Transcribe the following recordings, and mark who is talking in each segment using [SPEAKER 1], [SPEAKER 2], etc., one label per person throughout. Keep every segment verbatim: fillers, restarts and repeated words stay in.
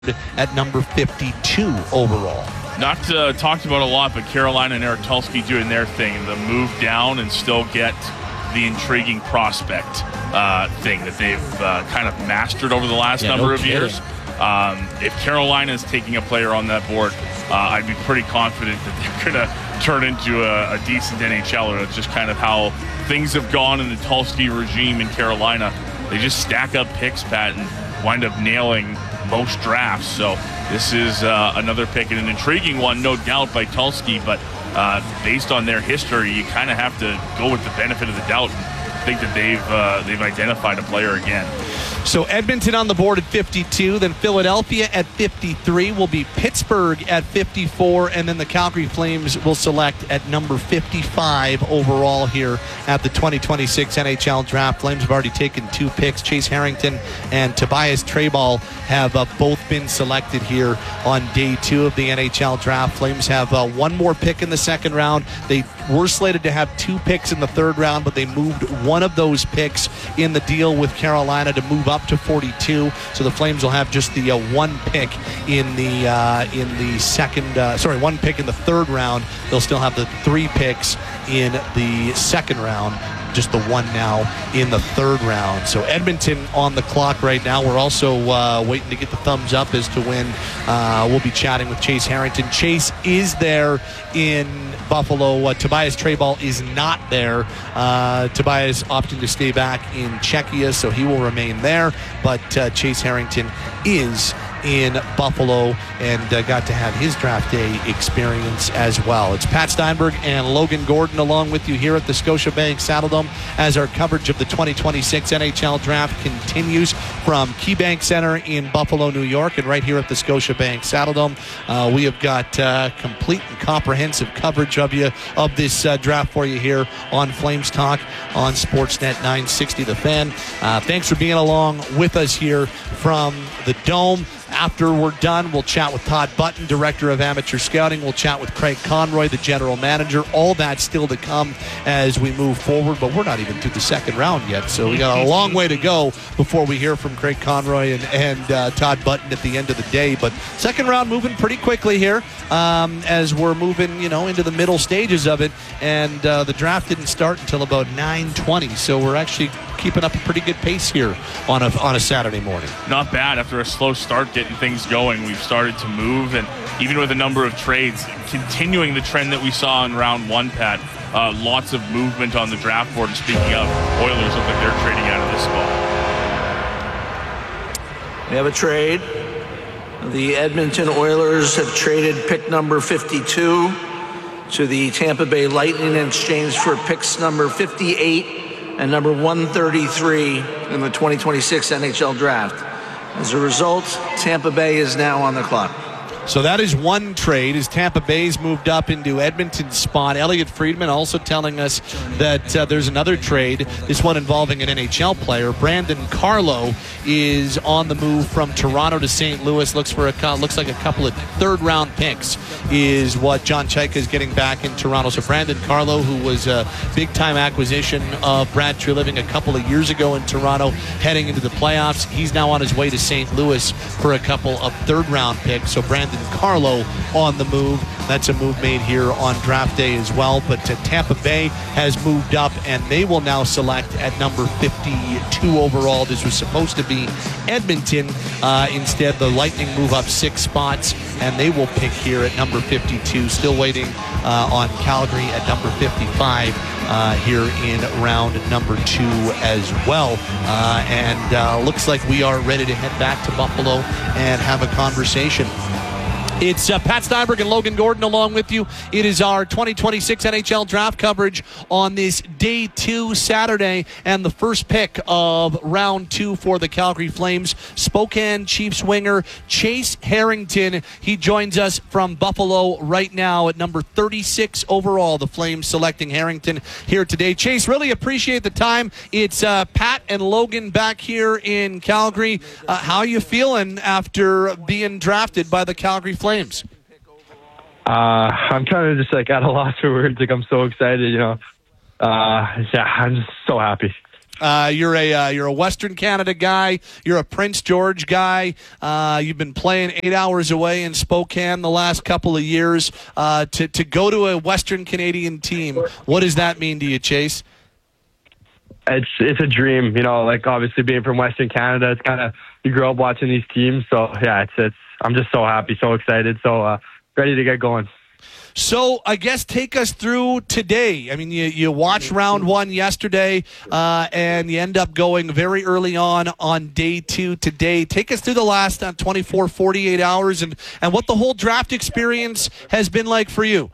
[SPEAKER 1] at number fifty-two overall.
[SPEAKER 2] Not uh, talked about a lot, but Carolina and Eric Tulsky doing their thing, the move down and still get the intriguing prospect uh, thing that they've uh, kind of mastered over the last
[SPEAKER 1] yeah,
[SPEAKER 2] number
[SPEAKER 1] no
[SPEAKER 2] of
[SPEAKER 1] kidding.
[SPEAKER 2] years. Um, if Carolina is taking a player on that board, uh, I'd be pretty confident that they're going to turn into a, a decent NHLer. It's just kind of how things have gone in the Tulsky regime in Carolina. They just stack up picks, Pat, and wind up nailing most drafts. So this is uh, another pick and an intriguing one, no doubt, by Tulsky. But uh, based on their history, you kind of have to go with the benefit of the doubt and think that they've uh, they've identified a player again.
[SPEAKER 1] So Edmonton on the board at fifty-two, then Philadelphia at fifty-three, will be Pittsburgh at fifty-four, and then the Calgary Flames will select at number fifty-five overall here at the twenty twenty-six N H L Draft. Flames have already taken two picks. Chase Harrington and Tobias Treball have uh, both been selected here on day two of the N H L Draft. Flames have uh, one more pick in the second round. They were slated to have two picks in the third round, but they moved one of those picks in the deal with Carolina to move up to forty-two. So the Flames will have just the uh, one pick in the uh, in the second. Uh, sorry, one pick in the third round. They'll still have the three picks in the second round. Just the one now in the third round. So Edmonton on the clock right now. We're also uh, waiting to get the thumbs up as to when uh, we'll be chatting with Chase Harrington. Chase is there in Buffalo. Uh, Tobias Treball is not there. Uh, Tobias opting to stay back in Czechia, so he will remain there. But uh, Chase Harrington is in Buffalo and uh, got to have his draft day experience as well. It's Pat Steinberg and Logan Gordon along with you here at the Scotiabank Saddledome as our coverage of the twenty twenty-six N H L Draft continues from KeyBank Center in Buffalo, New York, and right here at the Scotiabank Saddledome. Uh, we have got uh, complete and comprehensive coverage of you of this uh, draft for you here on Flames Talk on Sportsnet nine sixty The Fan. Uh, thanks for being along with us here from the Dome. After we're done, we'll chat with Todd Button, Director of Amateur Scouting. We'll chat with Craig Conroy, the General Manager. All that still to come as we move forward, but we're not even through the second round yet, so we got a long way to go before we hear from Craig Conroy and, and uh, Todd Button at the end of the day. But second round moving pretty quickly here um, as we're moving, you know, into the middle stages of it, and uh, the draft didn't start until about nine twenty, so we're actually keeping up a pretty good pace here on a on a Saturday morning.
[SPEAKER 2] Not bad. After a slow start getting things going, we've started to move, and even with a number of trades, continuing the trend that we saw in round one, Pat, uh, lots of movement on the draft board. And speaking of, Oilers look like they're trading out of this spot.
[SPEAKER 3] We have a trade. The Edmonton Oilers have traded pick number fifty-two to the Tampa Bay Lightning in exchange for picks number fifty-eight and number one thirty-three in the twenty twenty-six N H L Draft. As a result, Tampa Bay is now on the clock.
[SPEAKER 1] So that is one trade as Tampa Bay's moved up into Edmonton's spot. Elliot Friedman also telling us that uh, there's another trade, this one involving an N H L player. Brandon Carlo is on the move from Toronto to Saint Louis. Looks for a looks like a couple of third-round picks is what John Chaika is getting back in Toronto. So Brandon Carlo, who was a big-time acquisition of Brad Treliving a couple of years ago in Toronto, heading into the playoffs, he's now on his way to Saint Louis for a couple of third-round picks. So Brandon Carlo on the move. That's a move made here on draft day as well. But uh, Tampa Bay has moved up, and they will now select at number fifty-two overall. This was supposed to be Edmonton. Uh, instead, the Lightning move up six spots, and they will pick here at number fifty-two. Still waiting uh, on Calgary at number fifty-five uh, here in round number two as well. Uh, and uh, looks like we are ready to head back to Buffalo and have a conversation. It's uh, Pat Steinberg and Logan Gordon along with you. It is our twenty twenty-six N H L Draft coverage on this day two Saturday, and the first pick of round two for the Calgary Flames, Spokane Chiefs winger Chase Harrington. He joins us from Buffalo right now at number thirty-six overall. The Flames selecting Harrington here today. Chase, really appreciate the time. It's uh, Pat and Logan back here in Calgary. Uh, how are you feeling after being drafted by the Calgary Flames? Flames.
[SPEAKER 4] Uh, I'm kind of just like at a loss for words. Like I'm so excited, you know. Uh, yeah, I'm just so happy.
[SPEAKER 1] Uh, you're a uh, you're a Western Canada guy. You're a Prince George guy. Uh, you've been playing eight hours away in Spokane the last couple of years. Uh, to to go to a Western Canadian team, what does that mean to you, Chase?
[SPEAKER 4] It's it's a dream, you know. Like obviously being from Western Canada, it's kind of you grow up watching these teams. So yeah, it's it's. I'm just so happy, so excited, so uh, ready to get going.
[SPEAKER 1] So I guess take us through today. I mean, you, you watched round one yesterday, uh, and you end up going very early on on day two today. Take us through the last uh, twenty-four, forty-eight hours and, and what the whole draft experience has been like for you.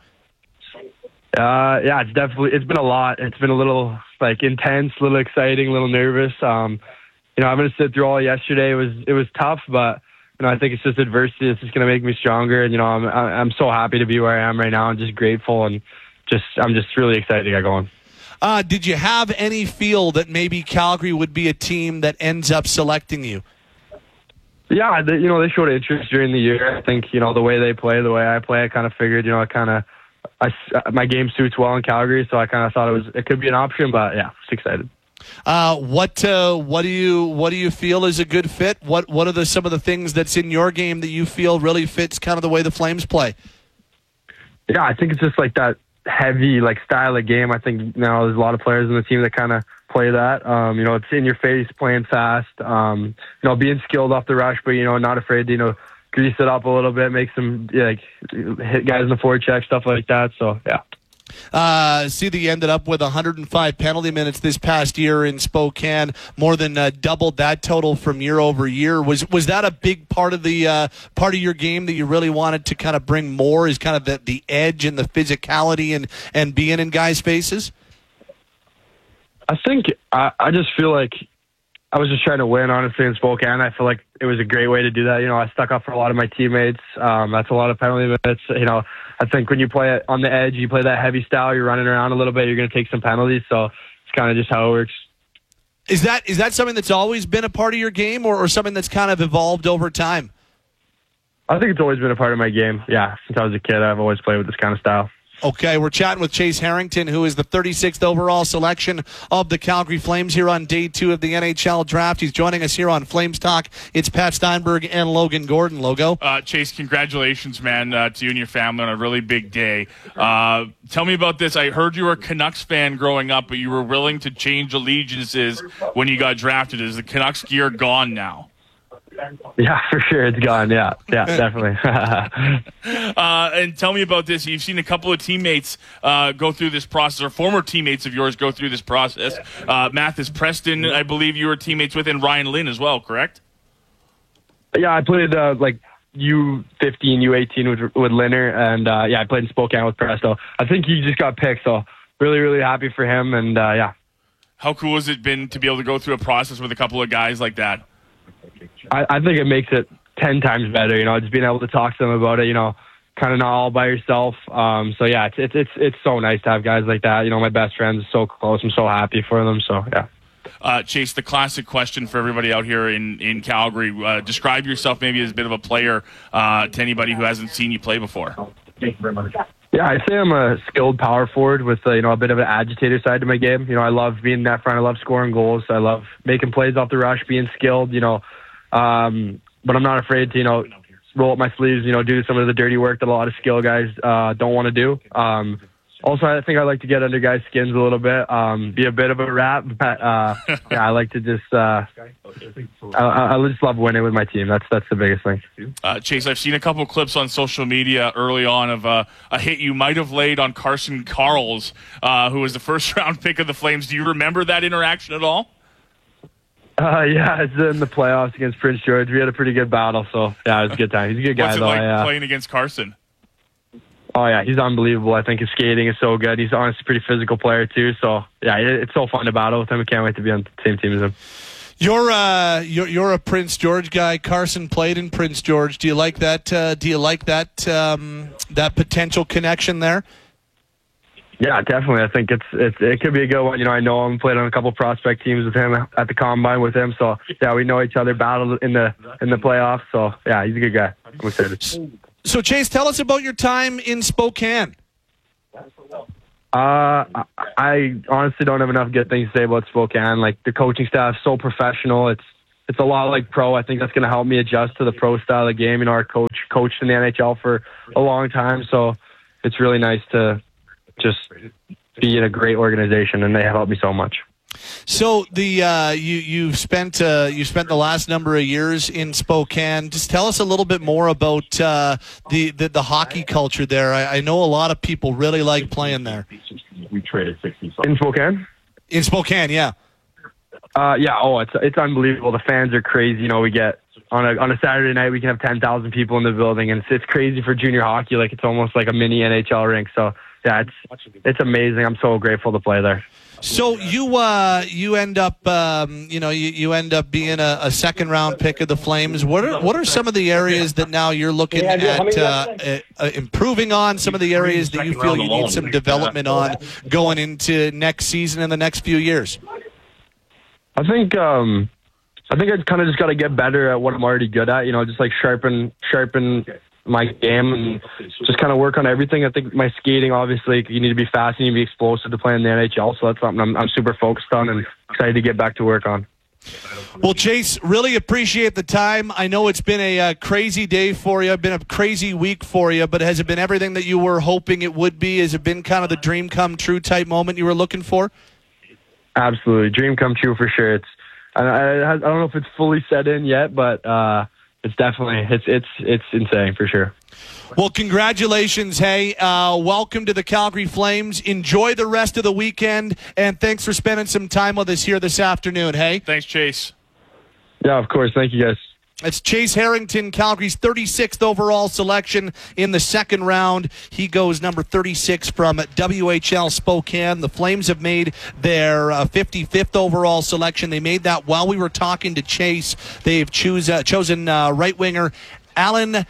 [SPEAKER 4] Uh, yeah, it's definitely, it's been a lot. It's been a little like intense, a little exciting, a little nervous. Um, you know, I'm going to sit through all yesterday. It was, it was tough, but you know, I think it's just adversity. It's just going to make me stronger. And, you know, I'm, I'm so happy to be where I am right now. I'm just grateful and just, I'm just really excited to get going.
[SPEAKER 1] Uh, did you have any feel that maybe Calgary would be a team that ends up selecting you?
[SPEAKER 4] Yeah, they, you know, they showed interest during the year. I think, you know, the way they play, the way I play, I kind of figured, you know, I kind of, I, my game suits well in Calgary, so I kind of thought it was, it could be an option, but yeah, just excited.
[SPEAKER 1] Uh, what uh, what do you what do you feel is a good fit? What what are the some of the things that's in your game that you feel really fits kind of the way the Flames play?
[SPEAKER 4] Yeah, I think it's just like that heavy like style of game. I think you know there's a lot of players in the team that kind of play that. Um, you know, it's in your face, playing fast. Um, you know, being skilled off the rush, but you know, not afraid to you know grease it up a little bit, make some yeah, like hit guys in the forecheck, stuff like that. So yeah.
[SPEAKER 1] Uh, see that you ended up with one hundred five penalty minutes this past year in Spokane, more than uh, doubled that total from year over year. Was was that a big part of the uh, part of your game that you really wanted to kind of bring more? Is kind of the, the edge and the physicality and, and being in guys' faces?
[SPEAKER 4] I think I, I just feel like I was just trying to win, honestly, in Spokane. I feel like it was a great way to do that. You know, I stuck up for a lot of my teammates. Um, that's a lot of penalty minutes. You know, I think when you play it on the edge, you play that heavy style, you're running around a little bit, you're going to take some penalties. So it's kind of just how it works.
[SPEAKER 1] Is that is that something that's always been a part of your game or, or something that's kind of evolved over time?
[SPEAKER 4] I think it's always been a part of my game. Yeah, since I was a kid, I've always played with this kind of style.
[SPEAKER 1] Okay, we're chatting with Chase Harrington, who is the thirty-sixth overall selection of the Calgary Flames here on day two of the N H L draft. He's joining us here on Flames Talk. It's Pat Steinberg and Logan Gordon. Logo.
[SPEAKER 2] Uh, Chase, congratulations, man, uh, to you and your family on a really big day. Uh, tell me about this. I heard you were a Canucks fan growing up, but you were willing to change allegiances when you got drafted. Is the Canucks gear gone now?
[SPEAKER 4] Yeah, for sure. It's gone. Yeah, yeah, definitely.
[SPEAKER 2] uh, and tell me about this. You've seen a couple of teammates uh, go through this process, or former teammates of yours go through this process. Uh, Mathis Preston, I believe you were teammates with, and Ryan Lynn as well, correct?
[SPEAKER 4] Yeah, I played uh, like U fifteen, U eighteen with with Linner, and uh, yeah, I played in Spokane with Presto. I think he just got picked, so really, really happy for him, and uh, yeah.
[SPEAKER 2] How cool has it been to be able to go through a process with a couple of guys like that?
[SPEAKER 4] I, I think it makes it ten times better, you know, just being able to talk to them about it, you know, kind of not all by yourself. Um, so, yeah, it's, it's it's it's so nice to have guys like that. You know, my best friends are so close. I'm so happy for them. So, yeah.
[SPEAKER 2] Uh, Chase, the classic question for everybody out here in, in Calgary, uh, describe yourself maybe as a bit of a player uh, to anybody who hasn't seen you play before.
[SPEAKER 4] Thank you very much. Yeah, I'd say I'm a skilled power forward with, uh, you know, a bit of an agitator side to my game. You know, I love being in that front. I love scoring goals. I love making plays off the rush, being skilled, you know. Um, but I'm not afraid to, you know, roll up my sleeves, you know, do some of the dirty work that a lot of skill guys uh, don't want to do. Um, also, I think I like to get under guys' skins a little bit, um, be a bit of a rat. But, uh, yeah, I like to just, uh, I, I just love winning with my team. That's that's the biggest thing.
[SPEAKER 2] Uh, Chase, I've seen a couple of clips on social media early on of uh, a hit you might have laid on Carson Karls, uh, who was the first round pick of the Flames. Do you remember that interaction at all?
[SPEAKER 4] Uh, yeah, it's in the playoffs against Prince George. We had a pretty good battle, so yeah, it was a good time. He's a good guy,
[SPEAKER 2] What's it
[SPEAKER 4] though.
[SPEAKER 2] like
[SPEAKER 4] I, uh,
[SPEAKER 2] playing against Carson?
[SPEAKER 4] Oh yeah, he's unbelievable. I think his skating is so good. He's honestly a pretty physical player too. So yeah, it, it's so fun to battle with him. I can't wait to be on the same team as him.
[SPEAKER 1] You're uh you're you're a Prince George guy. Carson played in Prince George. Do you like that? Uh, do you like that um, that potential connection there?
[SPEAKER 4] Yeah, definitely. I think it's it's it could be a good one. You know, I know him, played on a couple prospect teams with him at the combine with him. So yeah, we know each other. Battled in the in the playoffs. So yeah, he's a good guy. I'm excited.
[SPEAKER 1] So Chase, tell us about your time in Spokane.
[SPEAKER 4] Uh, I honestly don't have enough good things to say about Spokane. Like, the coaching staff is so professional. It's it's a lot like pro. I think that's going to help me adjust to the pro style of the game. You know, our coach coached in the N H L for a long time, so it's really nice to just be in a great organization, and they have helped me so much.
[SPEAKER 1] So the uh, you you've spent uh, you spent the last number of years in Spokane. Just tell us a little bit more about uh, the, the the hockey culture there. I, I know a lot of people really like playing there.
[SPEAKER 5] We traded sixty
[SPEAKER 4] in Spokane.
[SPEAKER 1] In Spokane, yeah.
[SPEAKER 4] Uh, yeah. Oh, it's it's unbelievable. The fans are crazy. You know, we get on a on a Saturday night we can have ten thousand people in the building, and it's, it's crazy for junior hockey. Like, it's almost like a mini N H L rink. So yeah, it's it's amazing. I'm so grateful to play there.
[SPEAKER 1] So you uh, you end up um, you know you, you end up being a, a second round pick of the Flames. What are what are some of the areas that now you're looking at uh, uh, improving on? Some of the areas that you feel you need some development on going into next season and the next few years.
[SPEAKER 4] I think um, I think I kind of just got to get better at what I'm already good at. You know, just like sharpen sharpen. my game and just kind of work on everything. I think my skating, obviously, you need to be fast and you need to be explosive to play in the N H L, so that's something I'm, I'm super focused on and excited to get back to work on.
[SPEAKER 1] Well, Chase, really appreciate the time. I know it's been a uh, crazy day for you, been a crazy week for you, but has it been everything that you were hoping it would be? Has it been kind of the dream come true type moment you were looking for?
[SPEAKER 4] Absolutely. Dream come true for sure. It's I, I, I don't know if it's fully set in yet, but uh, It's definitely, it's it's it's insane for sure.
[SPEAKER 1] Well, congratulations, hey. Uh, welcome to the Calgary Flames. Enjoy the rest of the weekend, and thanks for spending some time with us here this afternoon, hey.
[SPEAKER 2] Thanks, Chase.
[SPEAKER 4] Yeah, of course. Thank you, guys.
[SPEAKER 1] It's Chase Harrington, Calgary's thirty-sixth overall selection in the second round. He goes number thirty-six from W H L Spokane. The Flames have made their uh, fifty-fifth overall selection. They made that while we were talking to Chase. They've choose, uh, chosen uh, right winger Alan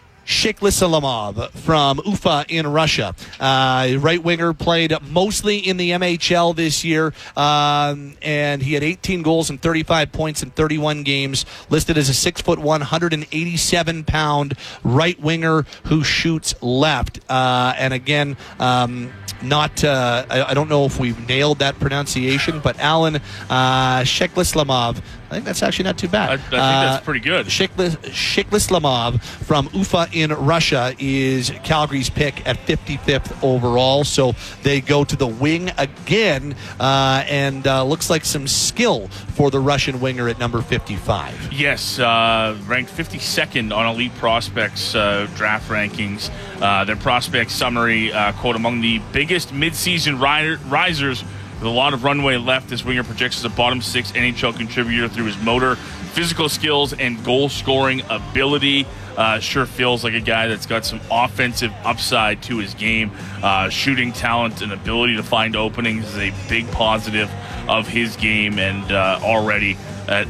[SPEAKER 1] Shiklislamov from Ufa in Russia. Uh, right winger, played mostly in the M H L this year, um, and he had eighteen goals and thirty-five points in thirty-one games. Listed as a six foot one, one hundred eighty-seven pound right winger who shoots left. Uh, and again, um, not uh, I, I don't know if we've nailed that pronunciation, but Alan uh, Shiklislamov. I think that's actually not too bad.
[SPEAKER 2] I, I think that's pretty good.
[SPEAKER 1] Shiklis, Shiklislamov from Ufa in Russia is Calgary's pick at fifty-fifth overall. So they go to the wing again, uh, and uh, looks like some skill for the Russian winger at number fifty-five.
[SPEAKER 2] Yes, uh, ranked fifty-second on Elite Prospects uh, draft rankings. Uh, their prospect summary, uh, quote, among the biggest midseason ri- risers with a lot of runway left, this winger projects as a bottom six N H L contributor through his motor, physical skills, and goal-scoring ability. Uh, sure feels like a guy that's got some offensive upside to his game. Uh, shooting talent and ability to find openings is a big positive of his game, and uh, already at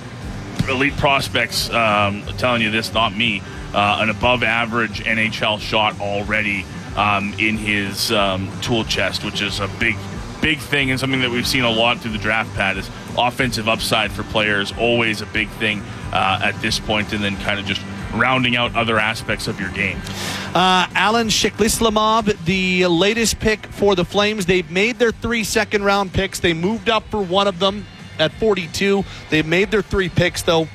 [SPEAKER 2] Elite Prospects, um, telling you this, not me, uh, an above-average N H L shot already um, in his um, tool chest, which is a big big thing and something that we've seen a lot through the draft pad is offensive upside for players, always a big thing uh, at this point, and then kind of just rounding out other aspects of your game.
[SPEAKER 1] Uh, Alan Shiklislamov, the latest pick for the Flames. They've made their three second-round picks. They moved up for one of them at forty-two. They've made their three picks, though,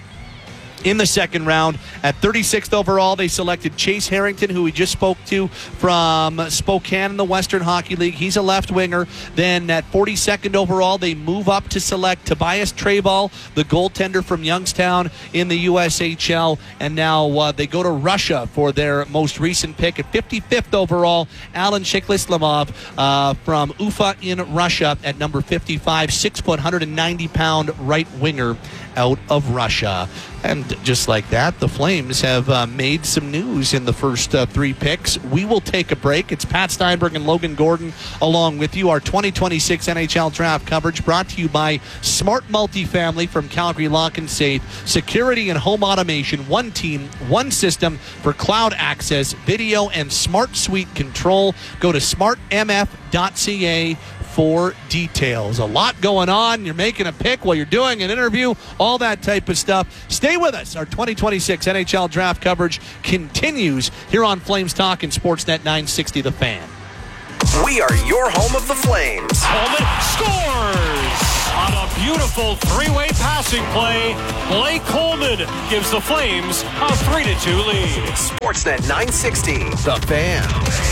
[SPEAKER 1] in the second round. At thirty-sixth overall, they selected Chase Harrington, who we just spoke to from Spokane in the Western Hockey League. He's a left winger. Then at forty-second overall, they move up to select Tobias Treball, the goaltender from Youngstown in the U S H L. And now uh, they go to Russia for their most recent pick. At fifty-fifth overall, Alan Shiklislamov uh, from Ufa in Russia at number fifty-five, six foot, one hundred ninety pound right winger out of Russia. And just like that, the Flames have uh, made some news in the first uh, three picks. We will take a break. It's Pat Steinberg and Logan Gordon along with you. Our twenty twenty-six N H L draft coverage brought to you by Smart Multifamily from Calgary Lock and Safe. Security and home automation. One team, one system for cloud access, video, and smart suite control. Go to smart m f dot c a for details. A lot going on. You're making a pick while you're doing an interview, all that type of stuff. Stay with us. Our twenty twenty-six N H L draft coverage continues here on Flames Talk and Sportsnet nine sixty The Fan.
[SPEAKER 6] We are your home of the Flames.
[SPEAKER 7] Coleman scores! On a beautiful three-way passing play, Blake Coleman gives the Flames a three to two lead.
[SPEAKER 6] Sportsnet nine sixty.
[SPEAKER 8] The Fan.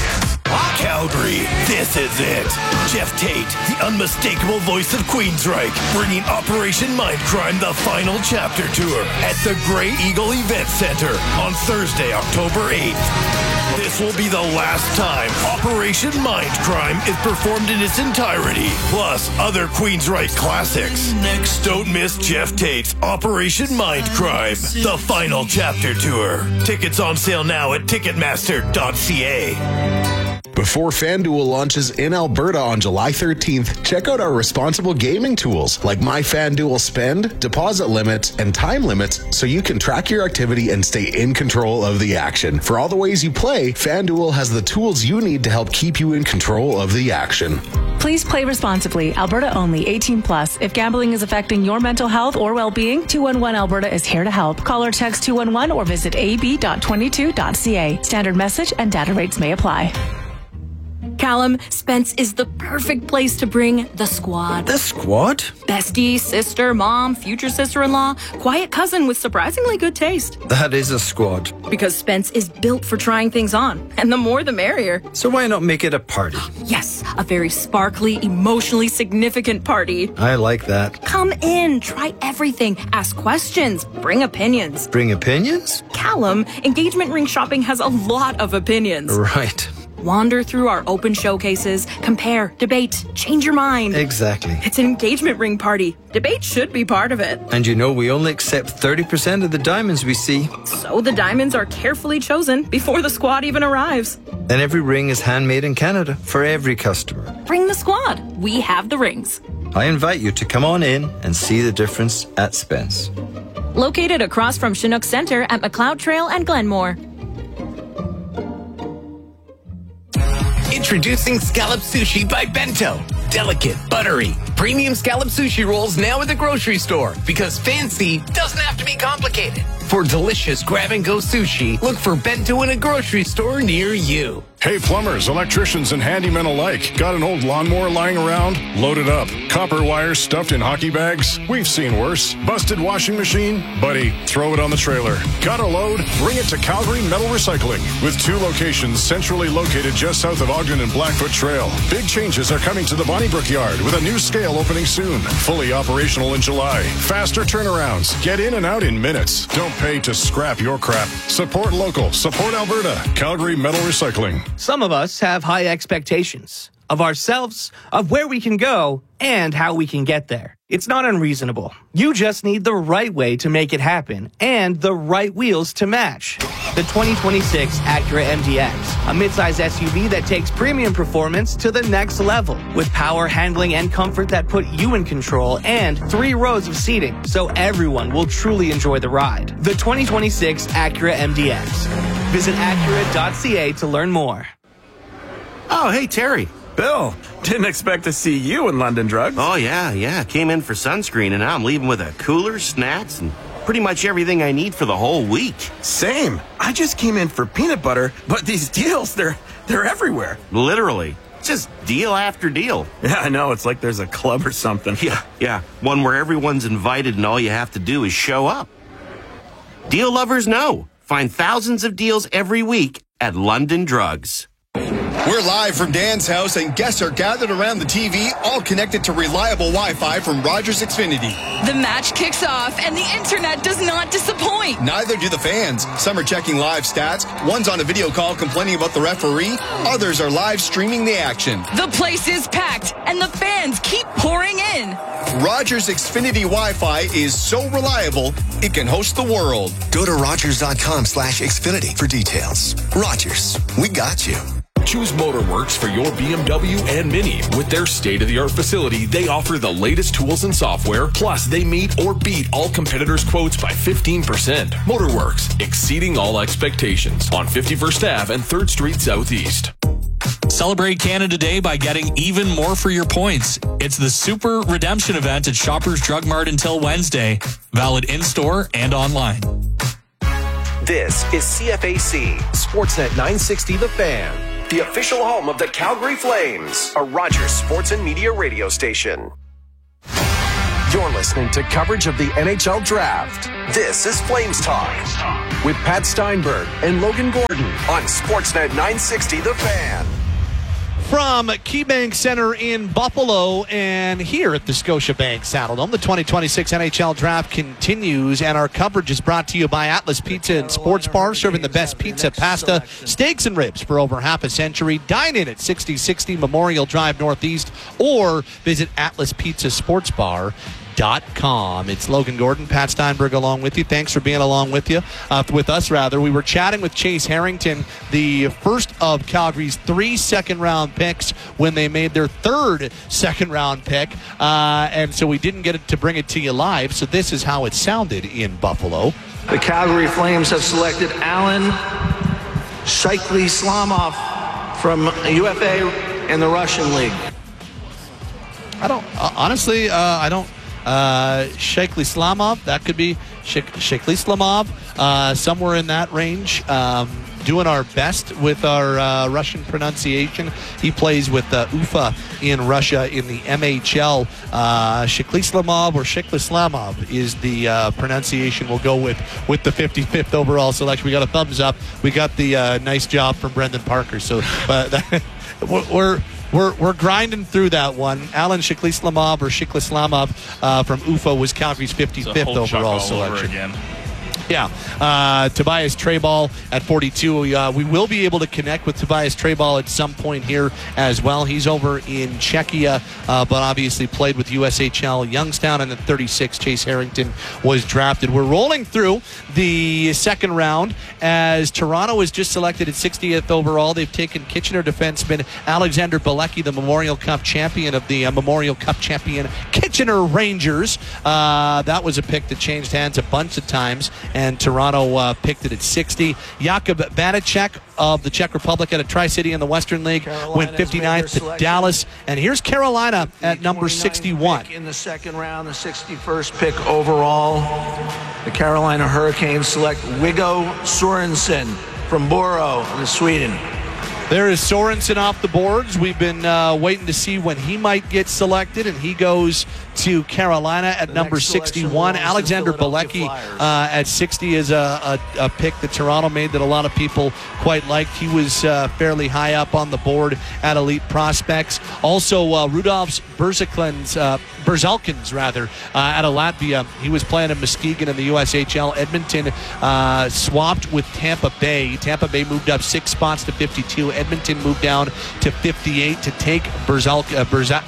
[SPEAKER 9] Calgary, this is it. Jeff Tate, the unmistakable voice of Queensryche, bringing Operation Mindcrime the final chapter tour at the Grey Eagle Event Center on Thursday, October eighth. This will be the last time Operation Mindcrime is performed in its entirety, plus other Queensryche classics. Next, don't miss Jeff Tate's Operation Mindcrime, the final chapter tour. Tickets on sale now at ticketmaster dot c a.
[SPEAKER 10] Before FanDuel launches in Alberta on July thirteenth, check out our responsible gaming tools like My FanDuel Spend, deposit limits, and time limits so you can track your activity and stay in control of the action. For all the ways you play, FanDuel has the tools you need to help keep you in control of the action.
[SPEAKER 11] Please play responsibly. Alberta only. eighteen plus. If gambling is affecting your mental health or well-being, two one one Alberta is here to help. Call or text two one one or visit a b dot twenty-two dot c a. Standard message and data rates may apply.
[SPEAKER 12] Callum, Spence is the perfect place to bring the squad.
[SPEAKER 13] The squad?
[SPEAKER 12] Bestie, sister, mom, future sister-in-law, quiet cousin with surprisingly good taste.
[SPEAKER 13] That is a squad.
[SPEAKER 12] Because Spence is built for trying things on, and the more the merrier.
[SPEAKER 13] So why not make it a party?
[SPEAKER 12] Yes, a very sparkly, emotionally significant party.
[SPEAKER 13] I like that.
[SPEAKER 12] Come in, try everything, ask questions, bring opinions.
[SPEAKER 13] Bring opinions?
[SPEAKER 12] Callum, engagement ring shopping has a lot of opinions.
[SPEAKER 13] Right.
[SPEAKER 12] Wander through our open showcases, compare, debate, change your mind.
[SPEAKER 13] Exactly.
[SPEAKER 12] It's an engagement ring party. Debate should be part of it.
[SPEAKER 13] And you know we only accept thirty percent of the diamonds we see.
[SPEAKER 12] So the diamonds are carefully chosen before the squad even arrives.
[SPEAKER 13] And every ring is handmade in Canada for every customer.
[SPEAKER 12] Bring the squad. We have the rings.
[SPEAKER 13] I invite you to come on in and see the difference at Spence.
[SPEAKER 12] Located across from Chinook Centre at McLeod Trail and Glenmore.
[SPEAKER 14] Introducing Scallop Sushi by Bento. Delicate, buttery, premium scallop sushi rolls now at the grocery store because fancy doesn't have to be complicated. For delicious grab-and-go sushi, look for Bento in a grocery store near you.
[SPEAKER 15] Hey plumbers, electricians, and handymen alike. Got an old lawnmower lying around? Load it up. Copper wires stuffed in hockey bags? We've seen worse. Busted washing machine? Buddy, throw it on the trailer. Got a load? Bring it to Calgary Metal Recycling. With two locations centrally located just south of Ogden and Blackfoot Trail. Big changes are coming to the Bonnybrook Yard with a new scale opening soon. Fully operational in July. Faster turnarounds. Get in and out in minutes. Don't pay to scrap your crap. Support local. Support Alberta. Calgary Metal Recycling.
[SPEAKER 16] Some of us have high expectations of ourselves, of where we can go, and how we can get there. It's not unreasonable. You just need the right way to make it happen and the right wheels to match. The twenty twenty-six Acura M D X, a midsize S U V that takes premium performance to the next level with power, handling, and comfort that put you in control and three rows of seating so everyone will truly enjoy the ride. The twenty twenty-six Acura M D X. Visit acura dot c a to learn more.
[SPEAKER 17] Oh, hey, Terry.
[SPEAKER 18] Bill, didn't expect to see you in London Drugs.
[SPEAKER 17] Oh, yeah, yeah. Came in for sunscreen, and now I'm leaving with a cooler, snacks, and pretty much everything I need for the whole week.
[SPEAKER 18] Same. I just came in for peanut butter, but these deals, they're they're everywhere.
[SPEAKER 17] Literally. Just deal after deal.
[SPEAKER 18] Yeah, I know. It's like there's a club or something.
[SPEAKER 17] Yeah, yeah. One where everyone's invited and all you have to do is show up. Deal lovers know. Find thousands of deals every week at London Drugs.
[SPEAKER 19] We're live from Dan's house, and guests are gathered around the T V, all connected to reliable Wi-Fi from Rogers Xfinity.
[SPEAKER 20] The match kicks off, and the internet does not disappoint.
[SPEAKER 19] Neither do the fans. Some are checking live stats. One's on a video call complaining about the referee. Others are live streaming the action.
[SPEAKER 20] The place is packed, and the fans keep pouring in.
[SPEAKER 19] Rogers Xfinity Wi-Fi is so reliable, it can host the world.
[SPEAKER 21] Go to rogers dot com slash Xfinity for details. Rogers, we got you.
[SPEAKER 22] Choose Motorworks for your B M W and Mini. With their state-of-the-art facility, they offer the latest tools and software, plus they meet or beat all competitors' quotes by fifteen percent. Motorworks, exceeding all expectations on fifty-first Avenue and third Street Southeast.
[SPEAKER 23] Celebrate Canada Day by getting even more for your points. It's the Super Redemption event at Shoppers Drug Mart until Wednesday. Valid in-store and online.
[SPEAKER 6] This is C F A C, Sportsnet nine sixty The Fan. the official home of the Calgary Flames, a Rogers Sports and Media radio station. You're listening to coverage of the N H L Draft. This is Flames Talk with Pat Steinberg and Logan Gordon on Sportsnet nine sixty The Fan.
[SPEAKER 1] From KeyBank Center in Buffalo and here at the Scotiabank Saddledome, the twenty twenty-six N H L Draft continues, and our coverage is brought to you by Atlas Pizza and Sports Bar, serving the best pizza, pasta, steaks, and ribs for over half a century. Dine in at sixty sixty Memorial Drive Northeast or visit atlas pizza sports bar dot com. It's Logan Gordon, Pat Steinberg along with you. Thanks for being along with you, uh, with us rather. We were chatting with Chase Harrington, the first of Calgary's three second-round picks when they made their third second-round pick, uh, and so we didn't get it to bring it to you live, so this is how it sounded in Buffalo.
[SPEAKER 3] The Calgary Flames have selected Alan Shaikhly-Slamov from U F A in the Russian League.
[SPEAKER 1] I don't, uh, honestly, uh, I don't, Uh, Shaikhly-Slamov, that could be Sheikh, Shaikhly-Slamov, uh, somewhere in that range. Um, doing our best with our uh, Russian pronunciation. He plays with uh, Ufa in Russia in the M H L. Uh, Shaikhly-Slamov or Shaikhly-Slamov is the uh, pronunciation we'll go with with the fifty-fifth overall selection. We got a thumbs up. We got the uh, nice job from Brendan Parker. So uh, we're We're we're grinding through that one. Alan Shaikhly-Slamov or Shaikhly-Slamov uh, from U F A was Calgary's fifty-fifth overall selection.
[SPEAKER 2] Again.
[SPEAKER 1] Yeah. Uh, Tobias Treyball at forty-two. We, uh, we will be able to connect with Tobias Treyball at some point here as well. He's over in Czechia, uh, but obviously played with U S H L Youngstown, and at thirty-six, Chase Harrington was drafted. We're rolling through the second round as Toronto is just selected at sixtieth overall. They've taken Kitchener defenseman Alexander Bilecki, the Memorial Cup champion of the uh, Memorial Cup champion Kitchener Rangers. Uh, that was a pick that changed hands a bunch of times, and Toronto uh, picked it at sixty. Jakub Vanacek of the Czech Republic out of Tri-City in the Western League Carolina went fifty-ninth to Dallas. And here's Carolina at number sixty-one.
[SPEAKER 3] In the second round, the sixty-first pick overall, the Carolina Hurricanes select Viggo Sorensen from Boro in Sweden.
[SPEAKER 1] There is Sorensen off the boards. We've been uh, waiting to see when he might get selected, and he goes to Carolina at the number sixty-one. Alexander Bilecki uh, at sixty is a, a, a pick that Toronto made that a lot of people quite liked. He was uh, fairly high up on the board at Elite Prospects. Also, uh, Rudolfs Berzalkins, uh, Berzalkins rather, uh, out of Latvia. He was playing in Muskegon in the U S H L. Edmonton uh, swapped with Tampa Bay. Tampa Bay moved up six spots to fifty-two. Edmonton moved down to fifty-eight to take Berzalk, uh, Berza,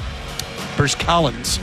[SPEAKER 1] Berzalkins.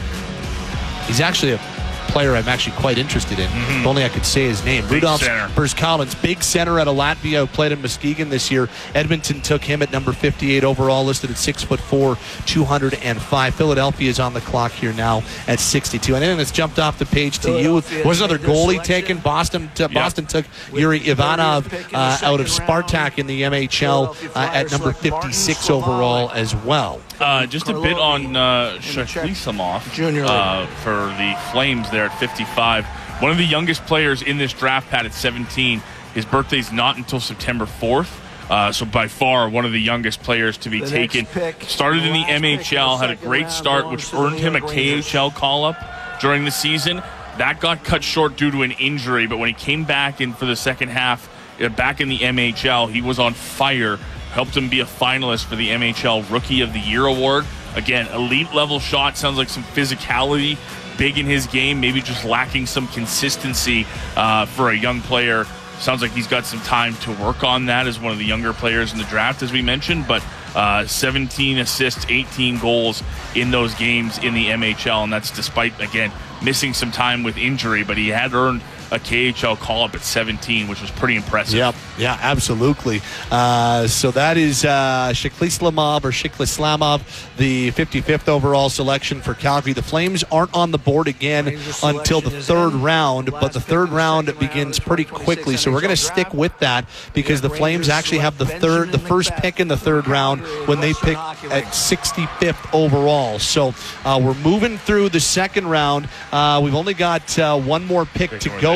[SPEAKER 1] He's actually a player I'm actually quite interested in. Mm-hmm. If only I could say his name. Big Rudolph Berzalkins, big center out of Latvia, who played in Muskegon this year. Edmonton took him at number fifty-eight overall, listed at six foot four, two hundred five. Philadelphia is on the clock here now at sixty-two. Anything that's jumped off the page to you? Was another goalie taken? Boston t- yep. Boston took Yuri Ivanov uh, out of Spartak in the M H L uh, at number fifty-six overall as well.
[SPEAKER 2] Uh, just a bit on uh, Shaikhly-Slamov uh, for the Flames there at fifty-five. One of the youngest players in this draft, Pat, at seventeen. His birthday's not until September fourth. Uh, so by far one of the youngest players to be the taken. Started in the M H L, had a great start, which earned him a K H L call-up during the season. That got cut short due to an injury, but when he came back in for the second half, uh, back in the M H L, he was on fire. Helped him be a finalist for the M H L Rookie of the Year award. Again, elite level shot. Sounds like some physicality big in his game, maybe just lacking some consistency uh, for a young player. Sounds like he's got some time to work on that as one of the younger players in the draft, as we mentioned. But uh, seventeen assists, eighteen goals in those games in the M H L, and that's despite, again, missing some time with injury. But he had earned a K H L call-up at seventeen, which was pretty impressive.
[SPEAKER 1] Yep, yeah, absolutely. Uh, so that is uh, Shaikhly-Slamov or Shaikhly-Slamov, the fifty-fifth overall selection for Calgary. The Flames aren't on the board again until the third round, but the third round begins pretty quickly. So we're going to stick with that because the Flames actually have the third, the first pick in the third round when they pick at sixty-fifth overall. So uh, we're moving through the second round. Uh, we've only got uh, one more pick to go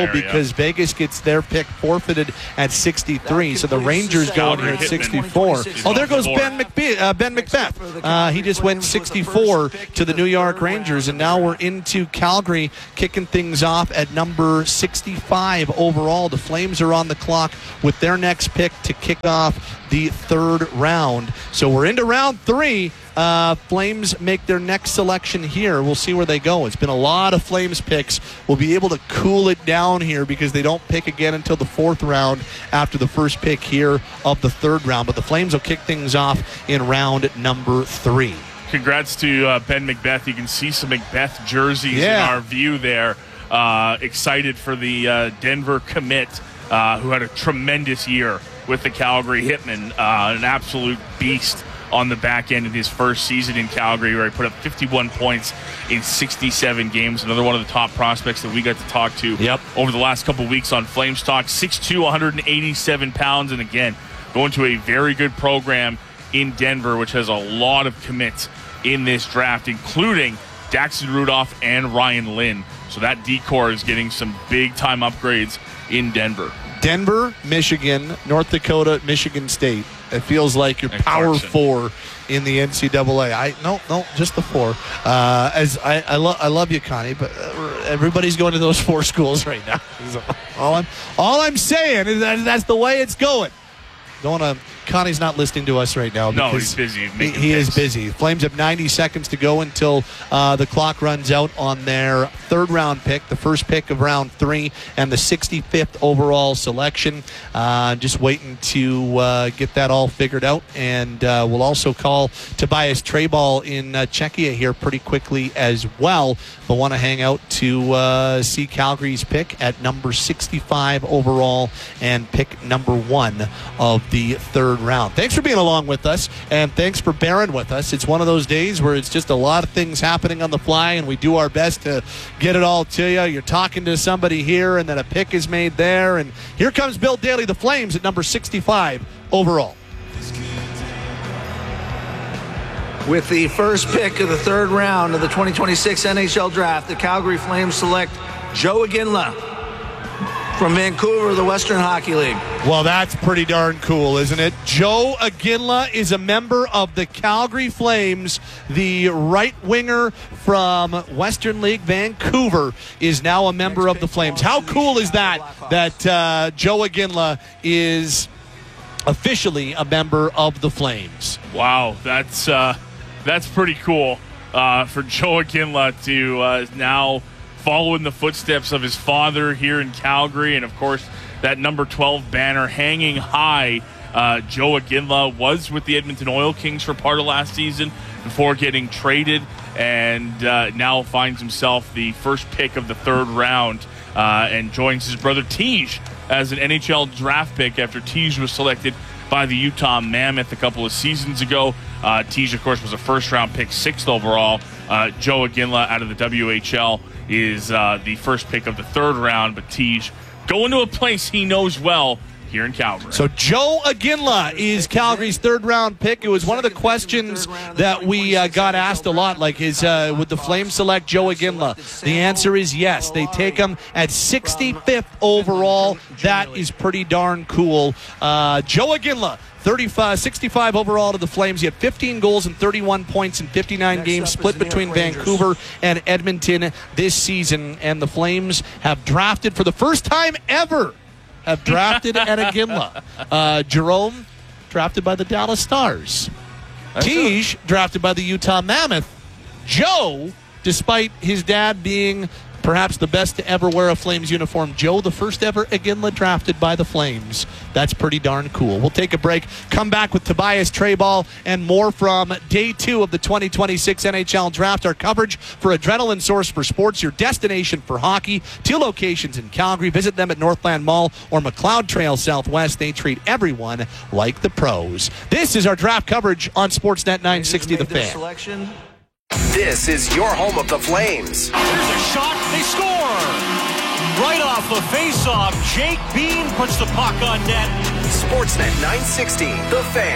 [SPEAKER 1] no,
[SPEAKER 2] there,
[SPEAKER 1] because
[SPEAKER 2] yeah.
[SPEAKER 1] Vegas gets their pick forfeited at sixty-three. So the Rangers go in here at sixty-four. Oh, there goes Ben McBe- uh, Ben Macbeth. Uh, he just went sixty-four to the New York Rangers, and now we're into Calgary, kicking things off at number sixty-five overall. The Flames are on the clock with their next pick to kick off the third round. So we're into round three. Uh, Flames make their next selection here. We'll see where they go. It's been a lot of Flames picks. We'll be able to cool it down here because they don't pick again until the fourth round after the first pick here of the third round. But the Flames will kick things off in round number three.
[SPEAKER 2] Congrats to uh, Ben Macbeth. You can see some Macbeth jerseys
[SPEAKER 1] Yeah.
[SPEAKER 2] in our view there. Uh, excited for the uh, Denver commit, uh, who had a tremendous year with the Calgary Hitmen. Uh, an absolute beast on the back end of his first season in Calgary, where he put up fifty-one points in sixty-seven games. Another one of the top prospects that we got to talk to
[SPEAKER 1] yep.
[SPEAKER 2] over the last couple weeks on Flames Talk. six two, one hundred eighty-seven pounds, and again, going to a very good program in Denver, which has a lot of commits in this draft, including Daxton Rudolph and Ryan Lynn. So that D-core is getting some big-time upgrades in Denver.
[SPEAKER 1] Denver, Michigan, North Dakota, Michigan State. It feels like your
[SPEAKER 2] And
[SPEAKER 1] power
[SPEAKER 2] Clarkson.
[SPEAKER 1] four in the N C double A. I no, no, just the four. Uh, as I, I love, I love you, Connie, but uh, everybody's going to those four schools right now. So all I'm, all I'm saying is that that's the way it's going. Don't want to. Connie's not listening to us right now.
[SPEAKER 2] No,
[SPEAKER 1] because
[SPEAKER 2] he's busy
[SPEAKER 1] He,
[SPEAKER 2] making
[SPEAKER 1] he is
[SPEAKER 2] picks.
[SPEAKER 1] busy. Flames have ninety seconds to go until uh, the clock runs out on their third round pick, the first pick of round three, and the sixty-fifth overall selection. Uh, just waiting to uh, get that all figured out. And uh, we'll also call Tobias Treyball in uh, Czechia here pretty quickly as well. But want to hang out to uh, see Calgary's pick at number sixty-five overall and pick number one of the third round. Thanks for being along with us, and thanks for bearing with us. It's one of those days where it's just a lot of things happening on the fly, and we do our best to get it all to you. You're talking to somebody here, and then a pick is made there, and here comes Bill Daly, the Flames, at number sixty-five overall.
[SPEAKER 3] With the first pick of the third round of the twenty twenty-six N H L Draft, the Calgary Flames select Joe Iginla from Vancouver, the Western Hockey League.
[SPEAKER 1] Well, that's pretty darn cool, isn't it? Joe Iginla is a member of the Calgary Flames. The right winger from Western League Vancouver is now a member of the Flames. How cool is that, that uh, Joe Iginla is officially a member of the Flames?
[SPEAKER 2] Wow, that's uh, that's pretty cool uh, for Joe Iginla to uh, now follow in the footsteps of his father here in Calgary. And, of course, that number twelve banner hanging high. Uh, Joe Iginla was with the Edmonton Oil Kings for part of last season before getting traded, and uh, now finds himself the first pick of the third round uh, and joins his brother Tej as an N H L draft pick after Tej was selected by the Utah Mammoth a couple of seasons ago. Uh, Tej, of course, was a first-round pick, sixth overall. Uh, Joe Iginla out of the W H L is uh, the first pick of the third round, but Tej going to a place he knows well here in Calgary.
[SPEAKER 1] So Joe Iginla is Calgary's third-round pick. It was one of the questions that we uh, got asked a lot, like, is uh, would the Flames select Joe Iginla? The answer is yes. They take him at sixty-fifth overall. That is pretty darn cool. Uh, Joe Iginla, thirty-five, sixty-five overall to the Flames. He had fifteen goals and thirty-one points in fifty-nine games, split between Vancouver and Edmonton this season. And the Flames have drafted for the first time ever have drafted an Iginla. Uh, Jerome, drafted by the Dallas Stars. Tej, drafted by the Utah Mammoth. Joe, despite his dad being perhaps the best to ever wear a Flames uniform, Joe, the first ever Iginla drafted by the Flames. That's pretty darn cool. We'll take a break, come back with Tobias Treyball and more from day two of the twenty twenty-six N H L Draft. Our coverage for Adrenaline Source for Sports, your destination for hockey. Two locations in Calgary. Visit them at Northland Mall or McLeod Trail Southwest. They treat everyone like the pros. This is our draft coverage on Sportsnet nine sixty The Fan.
[SPEAKER 3] Selection.
[SPEAKER 6] This is your home of the Flames.
[SPEAKER 7] Here's a shot. They score. Right off the face-off, Jake Bean puts the puck on net.
[SPEAKER 6] Sportsnet nine sixty, The Fan.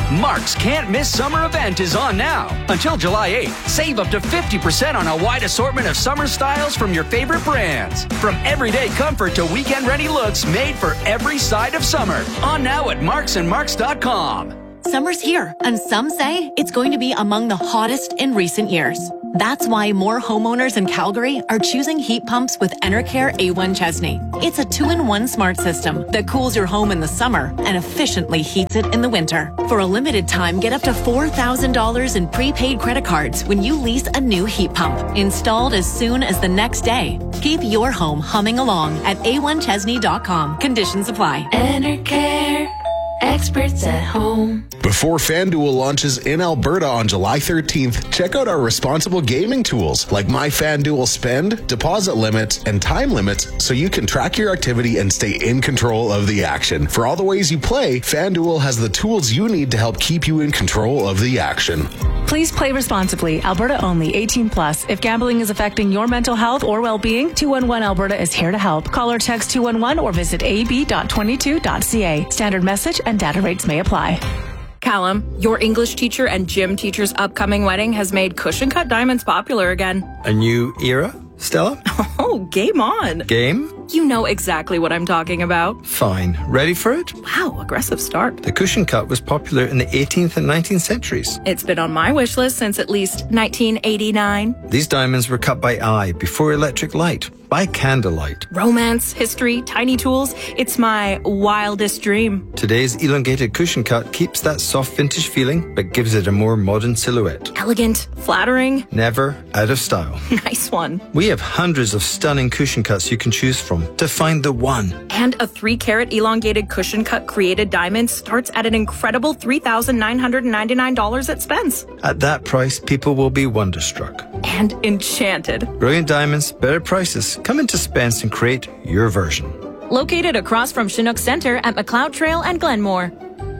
[SPEAKER 4] Mark's Can't Miss Summer event is on now. Until July eighth, save up to fifty percent on a wide assortment of summer styles from your favorite brands. From everyday comfort to weekend-ready looks made for every side of summer. On now at marks and marks dot com.
[SPEAKER 5] Summer's here, and some say it's going to be among the hottest in recent years. That's why more homeowners in Calgary are choosing heat pumps with Enercare A one Chesney. It's a two-in-one smart system that cools your home in the summer and efficiently heats it in the winter. For a limited time, get up to four thousand dollars in prepaid credit cards when you lease a new heat pump, installed as soon as the next day. Keep your home humming along at A one Chesney dot com. Conditions apply.
[SPEAKER 8] Enercare. Experts at home.
[SPEAKER 10] Before FanDuel launches in Alberta on July thirteenth, check out our responsible gaming tools like My FanDuel Spend, deposit limits, and time limits so you can track your activity and stay in control of the action. For all the ways you play, FanDuel has the tools you need to help keep you in control of the action.
[SPEAKER 11] Please play responsibly. Alberta only. eighteen plus. If gambling is affecting your mental health or well-being, two one one Alberta is here to help. Call or text two one one or visit a b dot twenty-two dot c a. Standard message and data rates may apply.
[SPEAKER 12] Callum, your English teacher and gym teacher's upcoming wedding has made cushion cut diamonds popular again.
[SPEAKER 13] A new era, Stella?
[SPEAKER 12] Oh, game on.
[SPEAKER 13] Game?
[SPEAKER 12] You know exactly what I'm talking about.
[SPEAKER 13] Fine. Ready for it?
[SPEAKER 12] Wow, aggressive start.
[SPEAKER 13] The cushion cut was popular in the eighteenth and nineteenth centuries.
[SPEAKER 12] It's been on my wish list since at least nineteen eighty-nine.
[SPEAKER 13] These diamonds were cut by eye before electric light, by candlelight.
[SPEAKER 12] Romance, history, tiny tools. It's my wildest dream.
[SPEAKER 13] Today's elongated cushion cut keeps that soft vintage feeling, but gives it a more modern silhouette.
[SPEAKER 12] Elegant, flattering.
[SPEAKER 13] Never out of style.
[SPEAKER 12] Nice one.
[SPEAKER 13] We have hundreds of stunning cushion cuts you can choose from to find the one.
[SPEAKER 12] And a three carat elongated cushion cut created diamond starts at an incredible three thousand nine hundred ninety-nine dollars at Spence.
[SPEAKER 13] At that price, people will be wonderstruck.
[SPEAKER 12] And enchanted.
[SPEAKER 13] Brilliant diamonds, better prices. Come into Spence and create your version.
[SPEAKER 12] Located across from Chinook Center at McLeod Trail and Glenmore.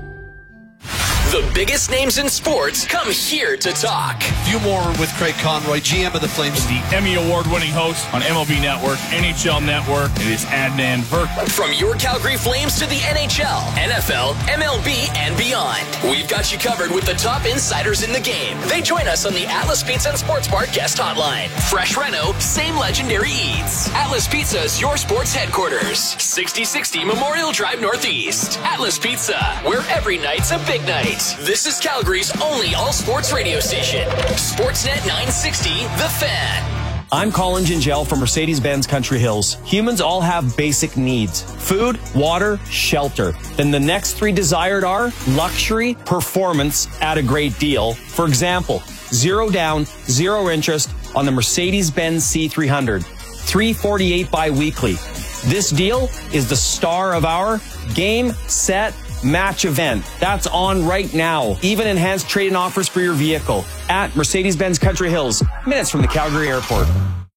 [SPEAKER 24] The biggest names in sports come here to talk.
[SPEAKER 1] A few more with Craig Conroy, G M of the Flames.
[SPEAKER 2] The Emmy Award-winning host on M L B Network, N H L Network. It is Adnan Virk.
[SPEAKER 24] From your Calgary Flames to the N H L, N F L, M L B, and beyond, we've got you covered with the top insiders in the game. They join us on the Atlas Pizza and Sports Bar guest hotline. Fresh reno, same legendary eats. Atlas Pizza is your sports headquarters. sixty sixty Memorial Drive Northeast. Atlas Pizza, where every night's a big night. This is Calgary's only all-sports radio station. Sportsnet nine sixty, The Fan.
[SPEAKER 25] I'm Colin Gingell from Mercedes-Benz Country Hills. Humans all have basic needs: food, water, shelter. Then the next three desired are luxury, performance at a great deal. For example, zero down, zero interest on the Mercedes-Benz C three hundred, three forty-eight bi-weekly. This deal is the star of our Game, Set, Match event. That's on right now. Even enhanced trade-in offers for your vehicle at Mercedes-Benz Country Hills, minutes from the Calgary Airport.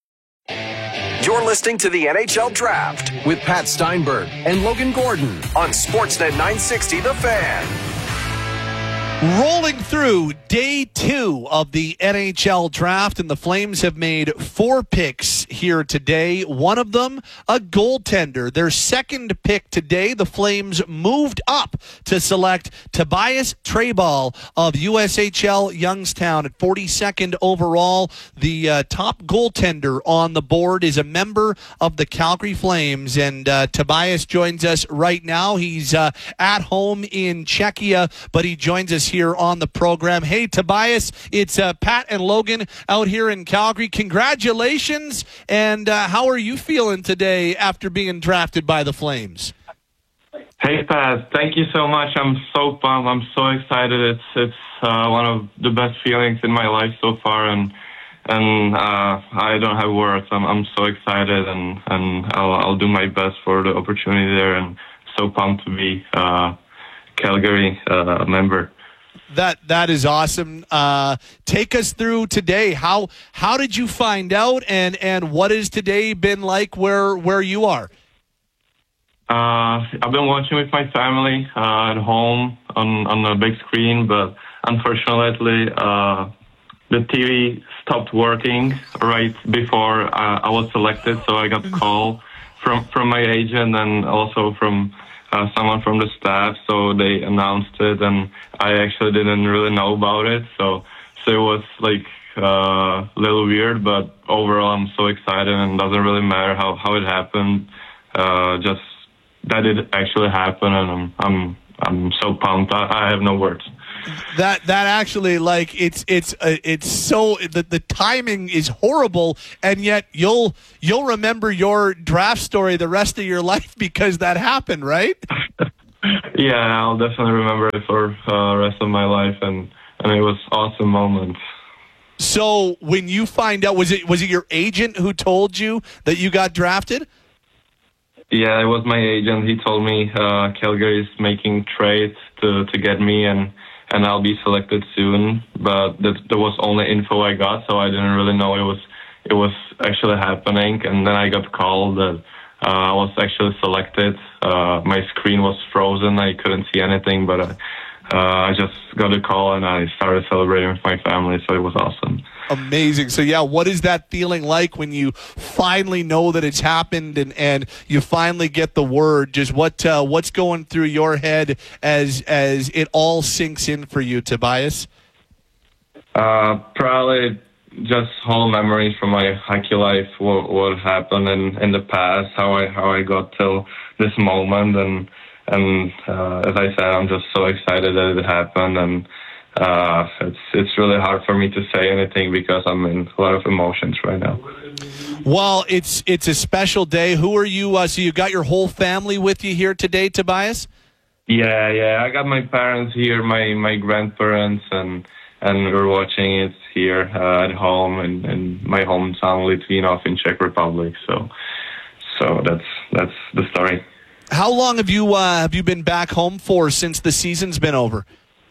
[SPEAKER 6] You're listening to the N H L Draft with Pat Steinberg and Logan Gordon on Sportsnet nine sixty The Fan.
[SPEAKER 1] Rolling through day two of the N H L Draft, and the Flames have made four picks here today. One of them, a goaltender. Their second pick today, the Flames moved up to select Tobias Treball of U S H L Youngstown at forty-second overall. The uh, top goaltender on the board is a member of the Calgary Flames, and uh, Tobias joins us right now. He's uh, at home in Czechia, but he joins us here on the program. Hey, Tobias, it's uh, Pat and Logan out here in Calgary. Congratulations, and uh, how are you feeling today after being drafted by the Flames?
[SPEAKER 26] Hey, Pat, thank you so much. I'm so pumped. I'm so excited. It's it's uh, one of the best feelings in my life so far, and and uh, I don't have words. I'm I'm so excited, and, and I'll I'll do my best for the opportunity there, and so pumped to be a uh, Calgary uh, member.
[SPEAKER 1] That that is awesome. Uh, take us through today. How how did you find out, and, and what has today been like where where you are?
[SPEAKER 26] Uh, I've been watching with my family uh, at home on on a big screen, but unfortunately, uh, the T V stopped working right before uh, I was selected. So I got a call from from my agent and also from uh, someone from the staff, so they announced it, and I actually didn't really know about it. So, so it was like uh, a little weird, but overall, I'm so excited, and it doesn't really matter how how it happened. Uh, just that it actually happened, and I'm I'm I'm so pumped. I, I have no words.
[SPEAKER 1] That that actually, like, it's it's uh, it's so the the timing is horrible, and yet you'll you'll remember your draft story the rest of your life because that happened, right?
[SPEAKER 26] Yeah, I'll definitely remember it for the uh, rest of my life, and and it was awesome moment.
[SPEAKER 1] So when you find out, was it was it your agent who told you that you got drafted?
[SPEAKER 26] Yeah, it was my agent. He told me uh, Calgary is making trades to to get me, and. and I'll be selected soon, but that, that was only info I got, so I didn't really know it was it was actually happening. And then I got called that uh, I was actually selected. Uh, my screen was frozen; I couldn't see anything, but uh, uh, I just got a call and I started celebrating with my family. So it was awesome.
[SPEAKER 1] Amazing. So yeah, what is that feeling like when you finally know that it's happened and, and you finally get the word? Just what uh, what's going through your head as as it all sinks in for you, Tobias?
[SPEAKER 26] Uh, probably just whole memories from my hockey life, what, what happened in, in the past, how I how I got till this moment, and and uh, as I said, I'm just so excited that it happened, and. Uh, it's it's really hard for me to say anything because I'm in a lot of emotions right now.
[SPEAKER 1] Well, it's it's a special day. Who are you? Uh, so you got your whole family with you here today, Tobias?
[SPEAKER 26] Yeah, yeah. I got my parents here, my, my grandparents, and and we're watching it here uh, at home in, in my hometown, Litvinov, in Czech Republic. So so that's that's the story.
[SPEAKER 1] How long have you uh, have you been back home for since the season's been over?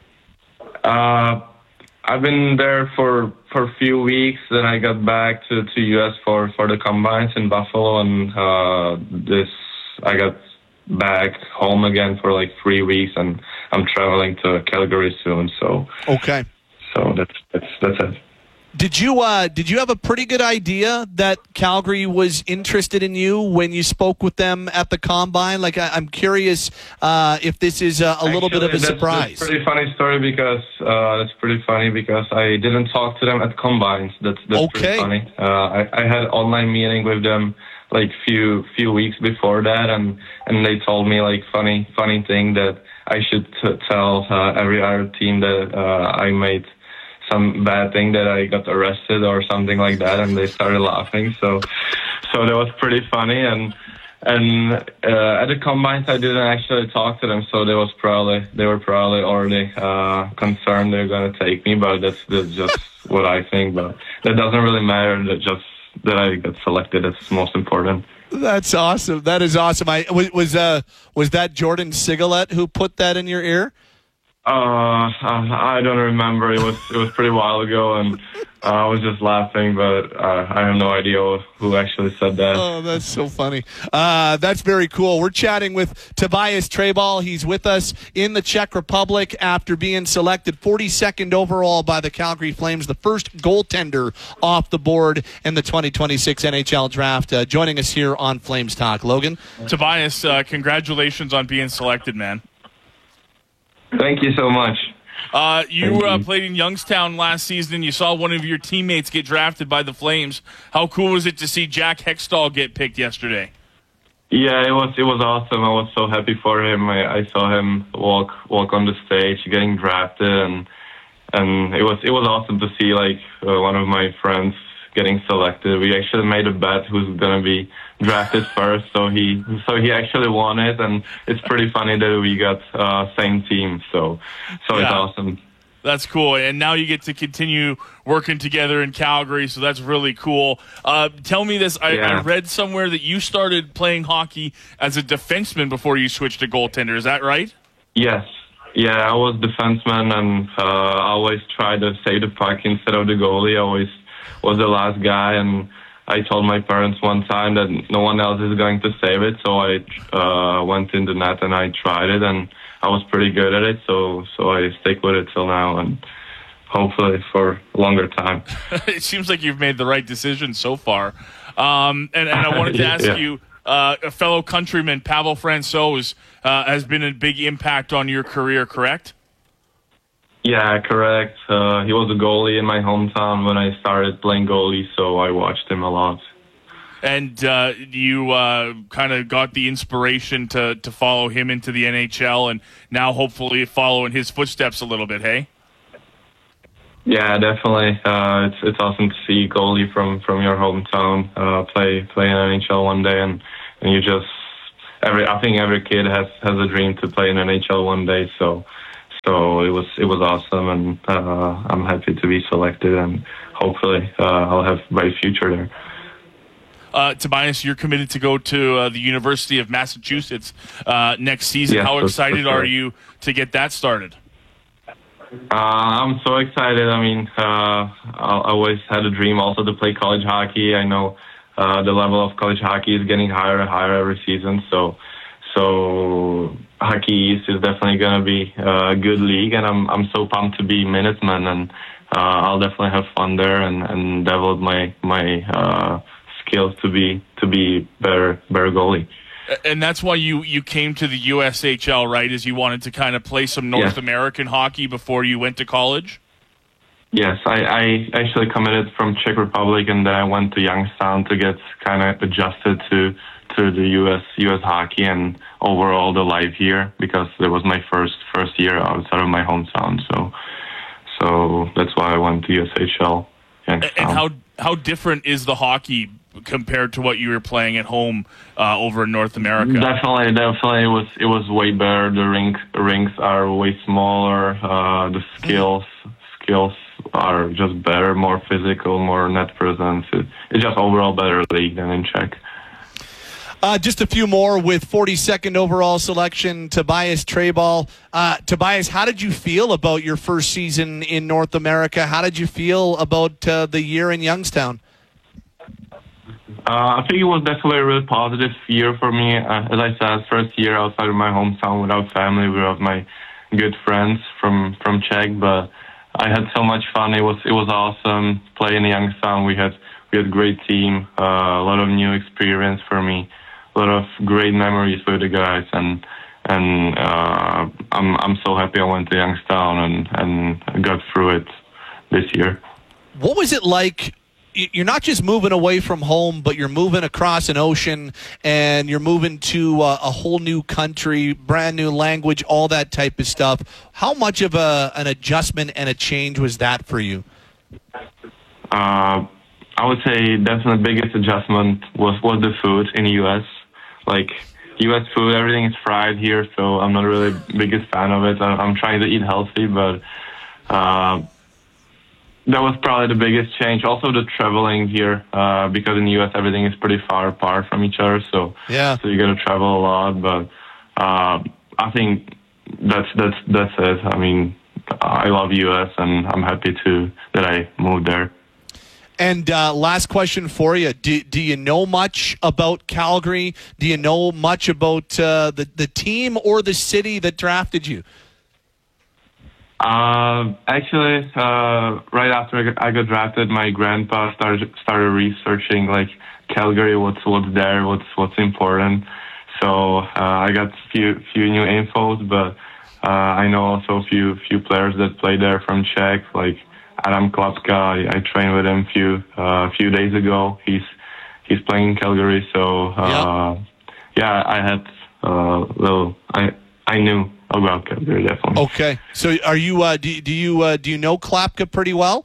[SPEAKER 26] Uh, I've been there for, for a few weeks. Then I got back to to U S for, for the combines in Buffalo, and uh, this I got back home again for like three weeks, and I'm traveling to Calgary soon. So
[SPEAKER 1] okay,
[SPEAKER 26] so that's that's that's it.
[SPEAKER 1] Did you uh, did you have a pretty good idea that Calgary was interested in you when you spoke with them at the combine? Like, I, I'm curious uh, if this is a, a
[SPEAKER 26] Actually,
[SPEAKER 1] little bit of a
[SPEAKER 26] that's,
[SPEAKER 1] surprise.
[SPEAKER 26] That's a pretty funny story because uh, that's pretty funny because I didn't talk to them at combines. That's that's
[SPEAKER 1] okay.
[SPEAKER 26] pretty funny. Uh, I, I had online meeting with them like few few weeks before that, and and they told me like funny funny thing that I should t- tell uh, every other team that uh, I made some bad thing, that I got arrested or something like that, and they started laughing. So, so that was pretty funny. And and uh, at the combines, I didn't actually talk to them, so they was probably they were probably already uh, concerned they're gonna take me. But that's, that's just what I think. But that doesn't really matter. That just that I got selected. That's most important.
[SPEAKER 1] That's awesome. That is awesome. I was was uh was that Jordan Sigalet who put that in your ear?
[SPEAKER 26] Uh, I don't remember. It was it was pretty while ago, and uh, I was just laughing, but uh, I have no idea who actually said that.
[SPEAKER 1] Oh, that's so funny. Uh, that's very cool. We're chatting with Tobias Treball. He's with us in the Czech Republic after being selected forty-second overall by the Calgary Flames, the first goaltender off the board in the twenty twenty-six N H L Draft. Uh, joining us here on Flames Talk. Logan?
[SPEAKER 2] Tobias, uh, congratulations on being selected, man.
[SPEAKER 26] Thank you so much.
[SPEAKER 2] Uh, you uh, played in Youngstown last season. You saw one of your teammates get drafted by the Flames. How cool was it to see Jack Hextall get picked yesterday?
[SPEAKER 26] Yeah, it was it was awesome. I was so happy for him. I, I saw him walk walk on the stage, getting drafted, and and it was it was awesome to see like uh, one of my friends getting selected. We actually made a bet who's gonna be drafted first, so he so he actually won it, and it's pretty funny that we got uh, same team. So so yeah. It's awesome.
[SPEAKER 2] That's cool, and now you get to continue working together in Calgary, so that's really cool. Uh, tell me this: I,
[SPEAKER 26] yeah.
[SPEAKER 2] I read somewhere that you started playing hockey as a defenseman before you switched to goaltender. Is that right?
[SPEAKER 26] Yes. Yeah, I was defenseman, and uh, I always tried to save the puck instead of the goalie. I always was the last guy, and I told my parents one time that no one else is going to save it, so I uh, went in the net and I tried it, and I was pretty good at it, so so I stick with it till now, and hopefully for a longer time.
[SPEAKER 2] It seems like you've made the right decision so far. Um, and, and I wanted to ask
[SPEAKER 26] yeah.
[SPEAKER 2] you, uh, a fellow countryman, Pavel Francouz, uh, has been a big impact on your career, correct?
[SPEAKER 26] Yeah, correct. Uh, he was a goalie in my hometown when I started playing goalie, so I watched him a lot.
[SPEAKER 2] And uh, you uh, kind of got the inspiration to, to follow him into the N H L, and now hopefully follow in his footsteps a little bit, hey?
[SPEAKER 26] Yeah, definitely. Uh, it's it's awesome to see a goalie from, from your hometown uh, play play in N H L one day, and, and you just every I think every kid has, has a dream to play in N H L one day. So so it was it was awesome, and uh, I'm happy to be selected, and hopefully uh, I'll have a bright future there.
[SPEAKER 2] Uh, Tobias, you're committed to go to uh, the University of Massachusetts uh, next season.
[SPEAKER 26] Yes,
[SPEAKER 2] How
[SPEAKER 26] for-
[SPEAKER 2] excited
[SPEAKER 26] for sure.
[SPEAKER 2] are you to get that started?
[SPEAKER 26] Uh, I'm so excited. I mean, uh, I always had a dream also to play college hockey. I know uh, the level of college hockey is getting higher and higher every season. So, so Hockey East is definitely going to be a good league, and I'm I'm so pumped to be Minuteman, and uh, I'll definitely have fun there and, and develop my my uh, skills to be to be better better goalie.
[SPEAKER 2] And that's why you, you came to the U S H L, right, is you wanted to kind of play some North
[SPEAKER 26] Yes.
[SPEAKER 2] American hockey before you went to college?
[SPEAKER 26] Yes, I, I actually committed from Czech Republic, and then I went to Youngstown to get kind of adjusted to to the U S U S hockey and overall the life here, because it was my first first year outside of my hometown. So so that's why I went to U S H L.
[SPEAKER 2] And, and how how different is the hockey compared to what you were playing at home uh, over in North America?
[SPEAKER 26] Definitely, definitely, it was it was way better. The rink rinks are way smaller. Uh, the skills skills are just better, more physical, more net presence. It, it's just overall better league than in Czech.
[SPEAKER 1] Uh, just a few more with forty-second overall selection, Tobias Treball. Uh, Tobias, how did you feel about your first season in North America? How did you feel about uh, the year in Youngstown?
[SPEAKER 26] Uh, I think it was definitely a really positive year for me. Uh, as I said, first year outside of my hometown without family, without my good friends from from Czech. But I had so much fun. It was it was awesome playing in Youngstown. We had we had a great team, uh, a lot of new experience for me, a lot of great memories with the guys, and and uh, I'm I'm so happy I went to Youngstown and and got through it this year.
[SPEAKER 1] What was it like? You're not just moving away from home, but you're moving across an ocean, and you're moving to uh, a whole new country, brand new language, all that type of stuff. How much of a, an adjustment and a change was that for you?
[SPEAKER 26] Uh, I would say definitely the biggest adjustment was, was the food in the U S. Like, U S food, everything is fried here, so I'm not really the biggest fan of it. I'm trying to eat healthy, but uh, that was probably the biggest change. Also, the traveling here, uh, because in the U S everything is pretty far apart from each other, so
[SPEAKER 1] yeah,
[SPEAKER 26] so you got to travel a lot. But uh, I think that's that's that's it. I mean, I love U S and I'm happy to that I moved there.
[SPEAKER 1] And uh, last question for you: Do do you know much about Calgary? Do you know much about uh, the the team or the city that drafted you?
[SPEAKER 26] Uh, actually, uh, right after I got drafted, my grandpa started started researching like Calgary, what's what's there, what's what's important. So uh, I got few few new infos, but uh, I know also a few few players that play there from Czech, like Adam Klapka. I, I trained with him few uh, few days ago. He's he's playing in Calgary, so uh, yeah, I had uh, little I I knew about Calgary definitely.
[SPEAKER 1] Okay, so are you uh, do do you uh, do you know Klapka pretty well?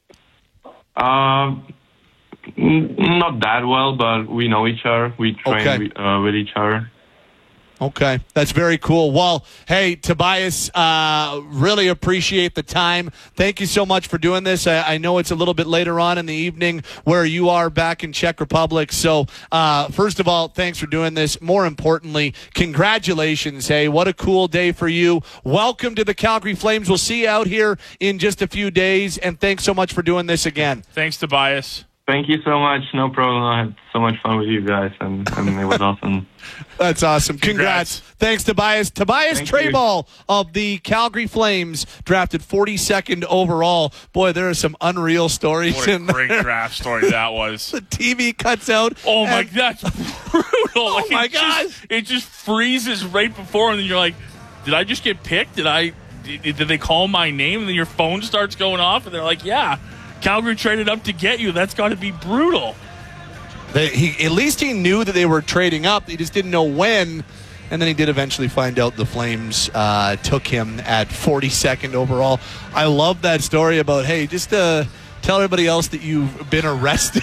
[SPEAKER 26] Um, n- not that well, but we know each other. We train
[SPEAKER 1] Okay.
[SPEAKER 26] with, uh, with each other.
[SPEAKER 1] Okay, that's very cool. Well, hey, Tobias, uh, really appreciate the time. Thank you so much for doing this. I, I know it's a little bit later on in the evening where you are back in Czech Republic. So, uh, first of all, thanks for doing this. More importantly, congratulations. Hey, what a cool day for you. Welcome to the Calgary Flames. We'll see you out here in just a few days, and thanks so much for doing this again.
[SPEAKER 2] Thanks, Tobias.
[SPEAKER 26] Thank you so much. No problem. I had so much fun with you guys, and, and it was awesome.
[SPEAKER 1] That's awesome. Congrats. Congrats. Thanks, Tobias. Tobias Trayball of the Calgary Flames, drafted forty-second overall. Boy, there are some unreal stories.
[SPEAKER 2] What a
[SPEAKER 1] in
[SPEAKER 2] great
[SPEAKER 1] there.
[SPEAKER 2] draft story that was.
[SPEAKER 1] The T V cuts out.
[SPEAKER 2] Oh, my God. That's brutal.
[SPEAKER 1] Oh,
[SPEAKER 2] like,
[SPEAKER 1] my
[SPEAKER 2] it
[SPEAKER 1] God.
[SPEAKER 2] Just, it just freezes right before, and then you're like, did I just get picked? Did I? Did, did they call my name? And then your phone starts going off, and they're like, yeah, Calgary traded up to get you. That's got to be brutal.
[SPEAKER 1] They, he, at least he knew that they were trading up. He just didn't know when. And then he did eventually find out the Flames uh, took him at forty-second overall. I love that story about, hey, just uh, tell everybody else that you've been arrested.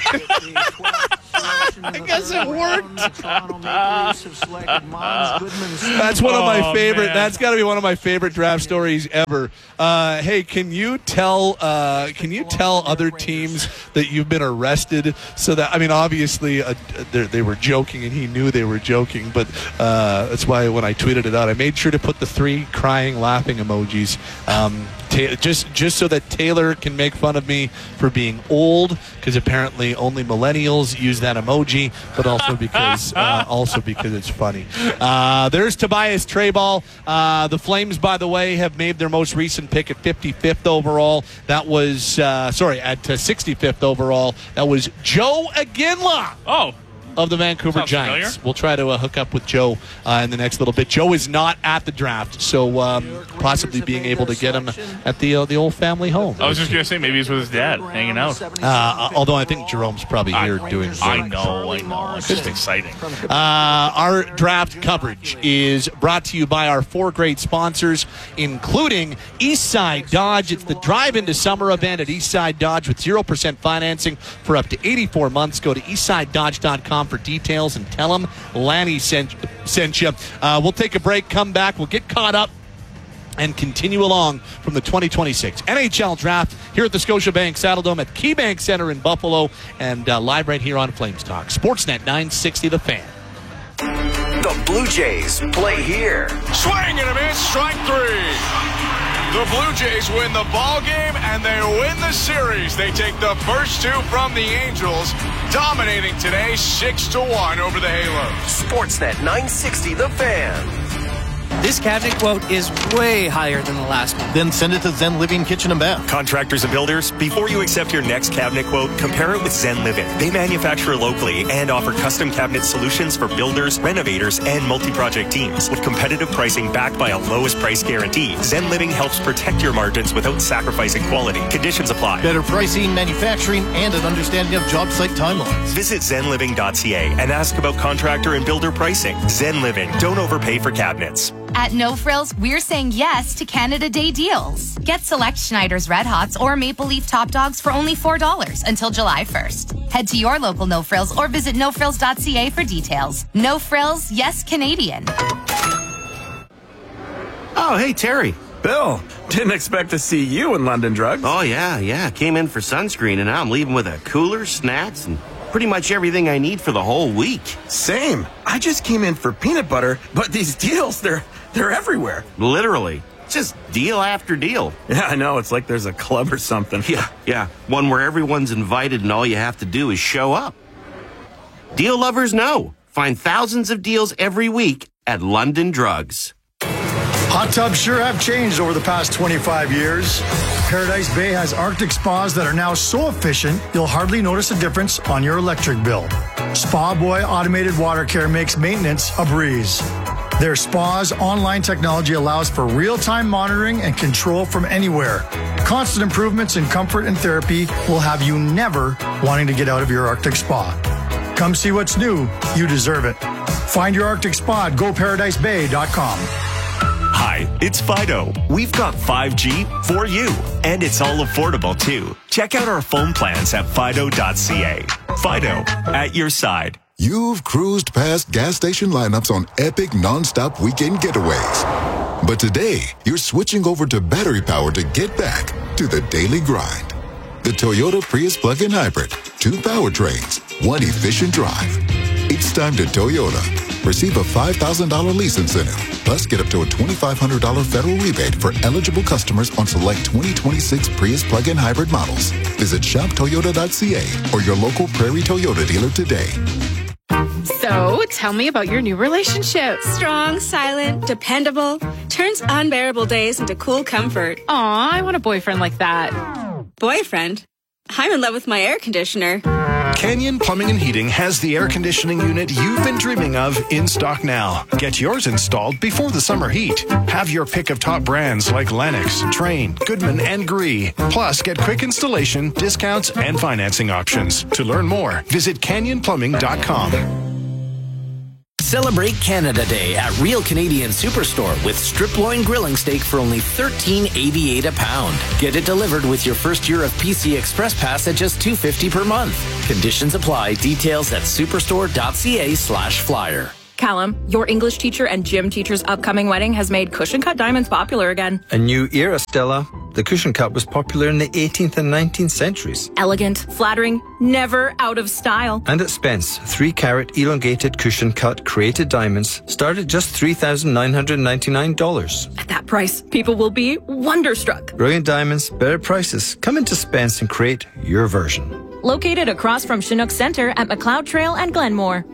[SPEAKER 1] I guess it worked. That's one of my
[SPEAKER 2] Oh,
[SPEAKER 1] favorite.
[SPEAKER 2] man.
[SPEAKER 1] That's got to be one of my favorite draft stories ever. Uh, hey, can you tell? Uh, can you tell other teams that you've been arrested? So that I mean, obviously, uh, they were joking, and he knew they were joking. But uh, that's why when I tweeted it out, I made sure to put the three crying, laughing emojis. Um, Ta- just just so that Taylor can make fun of me for being old, because apparently only millennials use that emoji, but also because uh, also because it's funny. Uh, there's Tobias Trayball. Uh, the Flames, by the way, have made their most recent pick at fifty-fifth overall. That was uh, sorry at uh, sixty-fifth overall. That was Joe Aginla.
[SPEAKER 2] Oh.
[SPEAKER 1] Of the Vancouver
[SPEAKER 2] Sounds
[SPEAKER 1] Giants.
[SPEAKER 2] familiar.
[SPEAKER 1] We'll try to uh, hook up with Joe uh, in the next little bit. Joe is not at the draft, so um, possibly being able to get him at the uh, the old family home.
[SPEAKER 2] I was just going to say, maybe he's with his dad, hanging out.
[SPEAKER 1] Uh, although I think Jerome's probably here
[SPEAKER 2] I,
[SPEAKER 1] doing
[SPEAKER 2] I know, I know. It's just exciting.
[SPEAKER 1] Uh, our draft coverage is brought to you by our four great sponsors, including Eastside Dodge. It's the Drive Into Summer event at Eastside Dodge with zero percent financing for up to eighty-four months. Go to eastside dodge dot com for details and tell them Lanny sent, sent you. Uh, we'll take a break, come back, we'll get caught up and continue along from the twenty twenty-six N H L Draft here at the Scotiabank Saddledome at KeyBank Center in Buffalo, and uh, live right here on Flames Talk. Sportsnet nine sixty The Fan.
[SPEAKER 6] The Blue Jays play here.
[SPEAKER 9] Swing and a miss, strike three. The Blue Jays win the ball game and they win the series. They take the first two from the Angels, dominating today six to one over the Halos.
[SPEAKER 6] Sportsnet nine sixty The Fan.
[SPEAKER 14] This cabinet quote is way higher than the last one.
[SPEAKER 15] Then send it to Zen Living Kitchen and Bath.
[SPEAKER 16] Contractors and builders, before you accept your next cabinet quote, compare it with Zen Living. They manufacture locally and offer custom cabinet solutions for builders, renovators, and multi-project teams. With competitive pricing backed by a lowest price guarantee, Zen Living helps protect your margins without sacrificing quality. Conditions apply.
[SPEAKER 15] Better pricing, manufacturing, and an understanding of job site timelines.
[SPEAKER 16] Visit zen living dot c a and ask about contractor and builder pricing. Zen Living. Don't overpay for cabinets.
[SPEAKER 17] At No Frills, we're saying yes to Canada Day deals. Get select Schneider's Red Hots or Maple Leaf Top Dogs for only four dollars until July first. Head to your local No Frills or visit no frills dot c a for details. No Frills, yes Canadian.
[SPEAKER 18] Oh, hey, Terry.
[SPEAKER 27] Bill, didn't expect to see you in London Drugs.
[SPEAKER 18] Oh, yeah, yeah. Came in for sunscreen, and now I'm leaving with a cooler, snacks, and pretty much everything I need for the whole week.
[SPEAKER 27] Same. I just came in for peanut butter, but these deals, they're they're everywhere.
[SPEAKER 18] Literally. Just deal after deal.
[SPEAKER 27] Yeah, I know. It's like there's a club or something.
[SPEAKER 18] Yeah, yeah. One where everyone's invited and all you have to do is show up. Deal lovers know. Find thousands of deals every week at London Drugs.
[SPEAKER 28] Hot tubs sure have changed over the past twenty-five years. Paradise Bay has Arctic spas that are now so efficient, you'll hardly notice a difference on your electric bill. Spa Boy Automated Water Care makes maintenance a breeze. Their spa's online technology allows for real-time monitoring and control from anywhere. Constant improvements in comfort and therapy will have you never wanting to get out of your Arctic spa. Come see what's new. You deserve it. Find your Arctic spa at go paradise bay dot com.
[SPEAKER 16] Hi, it's Fido. We've got five G for you, and it's all affordable too. Check out our phone plans at fido dot c a. Fido, at your side.
[SPEAKER 29] You've cruised past gas station lineups on epic non-stop weekend getaways. But today, you're switching over to battery power to get back to the daily grind. The Toyota Prius plug-in hybrid. Two powertrains, one efficient drive. It's time to Toyota. receive a five thousand dollars lease incentive. Plus, get up to a twenty-five hundred dollars federal rebate for eligible customers on select twenty twenty-six Prius plug-in hybrid models. Visit shop toyota dot c a or your local Prairie Toyota dealer today.
[SPEAKER 3] So, tell me about your new relationship.
[SPEAKER 4] Strong, silent, dependable, turns unbearable days into cool comfort.
[SPEAKER 3] Aw, I want a boyfriend like that.
[SPEAKER 4] Boyfriend? I'm in love with my air conditioner.
[SPEAKER 5] Canyon Plumbing and Heating has the air conditioning unit you've been dreaming of in stock now. Get yours installed before the summer heat. Have your pick of top brands like Lennox, Trane, Goodman, and Gree. Plus, get quick installation, discounts, and financing options. To learn more, visit canyon plumbing dot com.
[SPEAKER 24] Celebrate Canada Day at Real Canadian Superstore with strip loin grilling steak for only thirteen eighty-eight a pound. Get it delivered with your first year of P C Express Pass at just two fifty per month. Conditions apply. Details at superstore dot c a slash flyer.
[SPEAKER 12] Callum, your English teacher and gym teacher's upcoming wedding has made cushion cut diamonds popular again.
[SPEAKER 13] A new era, Stella. The cushion cut was popular in the eighteenth and nineteenth centuries.
[SPEAKER 12] Elegant, flattering, never out of style.
[SPEAKER 13] And at Spence, three carat elongated cushion cut created diamonds start at just three thousand nine hundred ninety-nine dollars.
[SPEAKER 12] At that price, people will be wonderstruck.
[SPEAKER 13] Brilliant diamonds, better prices. Come into Spence and create your version.
[SPEAKER 12] Located across from Chinook Center at McLeod Trail and Glenmore.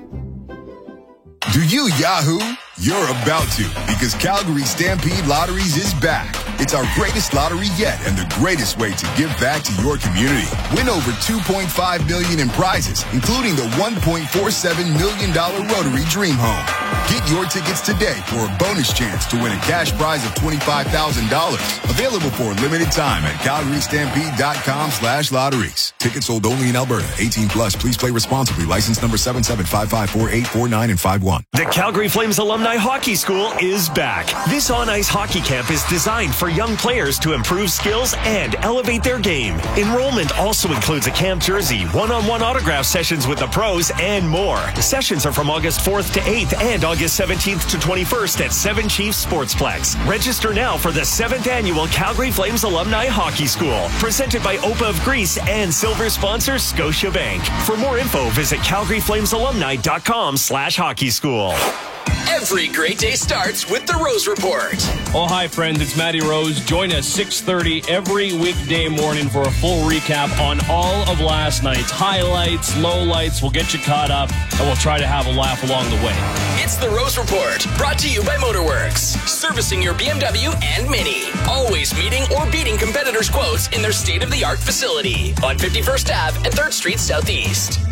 [SPEAKER 7] Do you Yahoo? You're about to, because Calgary Stampede Lotteries is back. It's our greatest lottery yet and the greatest way to give back to your community. Win over two point five million dollars in prizes, including the one point four seven million dollars Rotary Dream Home. Get your tickets today for a bonus chance to win a cash prize of twenty-five thousand dollars. Available for a limited time at calgary stampede dot com slash lotteries. Tickets sold only in Alberta. eighteen plus. Please play responsibly. License number seven seven five five four eight four nine and five one.
[SPEAKER 16] The Calgary Flames Alumni Hockey School is back. This on-ice hockey camp is designed for young players to improve skills and elevate their game. Enrollment also includes a camp jersey, one-on-one autograph sessions with the pros, and more. Sessions are from August fourth to eighth and August seventeenth to twenty-first at Seven Chiefs Sportsplex. Register now for the seventh annual Calgary Flames Alumni Hockey School, presented by O P A of Greece and silver sponsor Scotiabank. For more info, visit calgary flames alumni dot com slash hockey school.
[SPEAKER 24] Every great day starts with the Rose Report.
[SPEAKER 19] Oh, hi, friends. It's Matty Rose. Join us six thirty every weekday morning for a full recap on all of last night's highlights, lowlights. We'll get you caught up, and we'll try to have a laugh along the way.
[SPEAKER 24] It's the Rose Report, brought to you by Motorworks, servicing your B M W and Mini. Always meeting or beating competitors' quotes in their state-of-the-art facility on fifty-first Avenue and third Street Southeast.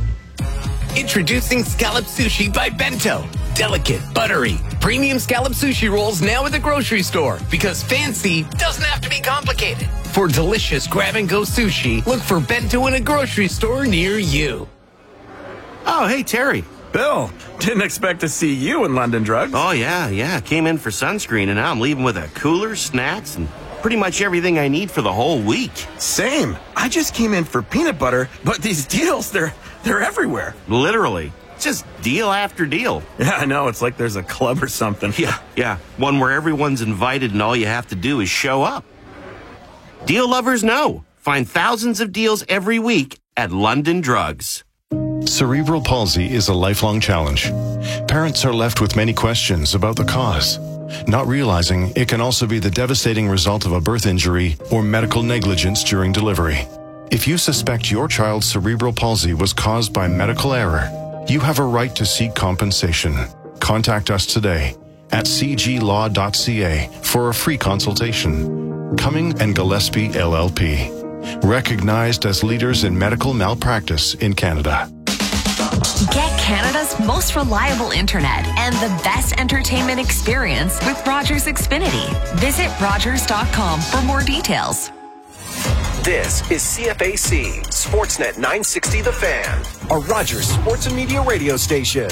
[SPEAKER 20] Introducing Scallop Sushi by Bento. Delicate, buttery, premium scallop sushi rolls now at the grocery store, because fancy doesn't have to be complicated. For delicious grab-and-go sushi, look for Bento in a grocery store near you.
[SPEAKER 18] Oh, hey, Terry.
[SPEAKER 27] Bill, didn't expect to see you in London Drugs.
[SPEAKER 18] Oh, yeah, yeah. Came in for sunscreen, and now I'm leaving with a cooler, snacks, and pretty much everything I need for the whole week.
[SPEAKER 27] Same. I just came in for peanut butter, but these deals, they're they're everywhere.
[SPEAKER 18] Literally. Just deal after deal.
[SPEAKER 27] Yeah, I know. It's like there's a club or something.
[SPEAKER 18] Yeah, yeah. One where everyone's invited and all you have to do is show up. Deal lovers know. Find thousands of deals every week at London Drugs.
[SPEAKER 5] Cerebral palsy is a lifelong challenge. Parents are left with many questions about the cause, not realizing it can also be the devastating result of a birth injury or medical negligence during delivery. If you suspect your child's cerebral palsy was caused by medical error, you have a right to seek compensation. Contact us today at c g law dot c a for a free consultation. Cumming and Gillespie L L P, recognized as leaders in medical malpractice in Canada.
[SPEAKER 21] Get Canada's most reliable internet and the best entertainment experience with Rogers Xfinity. Visit rogers dot com for more details.
[SPEAKER 6] This is C F A C, Sportsnet nine sixty The Fan, a Rogers Sports and Media radio station.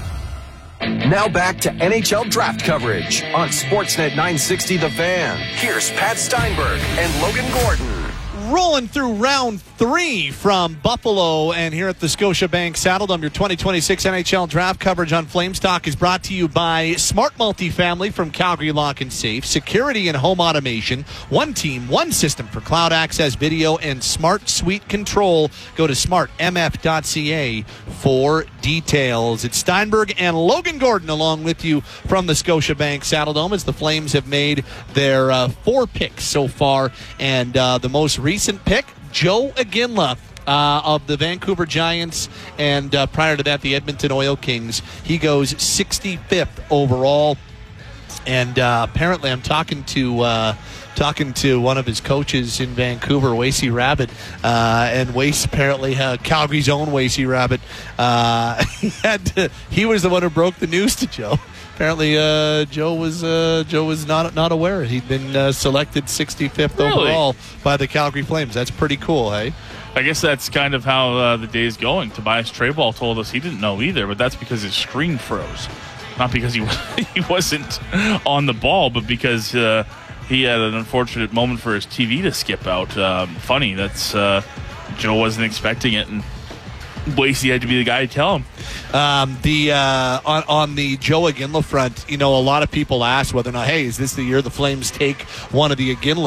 [SPEAKER 6] Now back to N H L draft coverage on Sportsnet nine sixty The Fan. Here's Pat Steinberg and Logan Gordon.
[SPEAKER 1] rolling through round three from Buffalo and here at the Scotiabank Saddledome. Your twenty twenty-six N H L draft coverage on Flames Talk is brought to you by Smart Multifamily from Calgary Lock and Safe, security and home automation, one team, one system for cloud access, video, and smart suite control. Go to smart m f dot c a for details. It's Steinberg and Logan Gordon along with you from the Scotiabank Saddledome as the Flames have made their uh, four picks so far, and uh, the most recent pick, Joe Iginla uh, of the Vancouver Giants, and uh, prior to that, the Edmonton Oil Kings. He goes sixty-fifth overall, and uh, apparently I'm talking to uh, talking to one of his coaches in Vancouver, Wasey Rabbit, uh, and Wace apparently, uh, Calgary's own Wasey Rabbit, uh, he, had to, he was the one who broke the news to Joe. Apparently, uh, Joe was uh, Joe was not not aware he'd been uh, selected sixty-fifth
[SPEAKER 2] really?
[SPEAKER 1] overall by the Calgary Flames. That's pretty cool, hey?
[SPEAKER 2] I guess that's kind of how uh, the day's going. Tobias Treyball told us he didn't know either, but that's because his screen froze. Not because he he wasn't on the ball, but because uh, he had an unfortunate moment for his T V to skip out. Um, funny, that's uh, Joe wasn't expecting it, and Wasey had to be the guy to tell him.
[SPEAKER 1] Um, the uh, on, on the Joe Iginla front, you know, a lot of people ask whether or not, hey, is this the year the Flames take one of the Iginla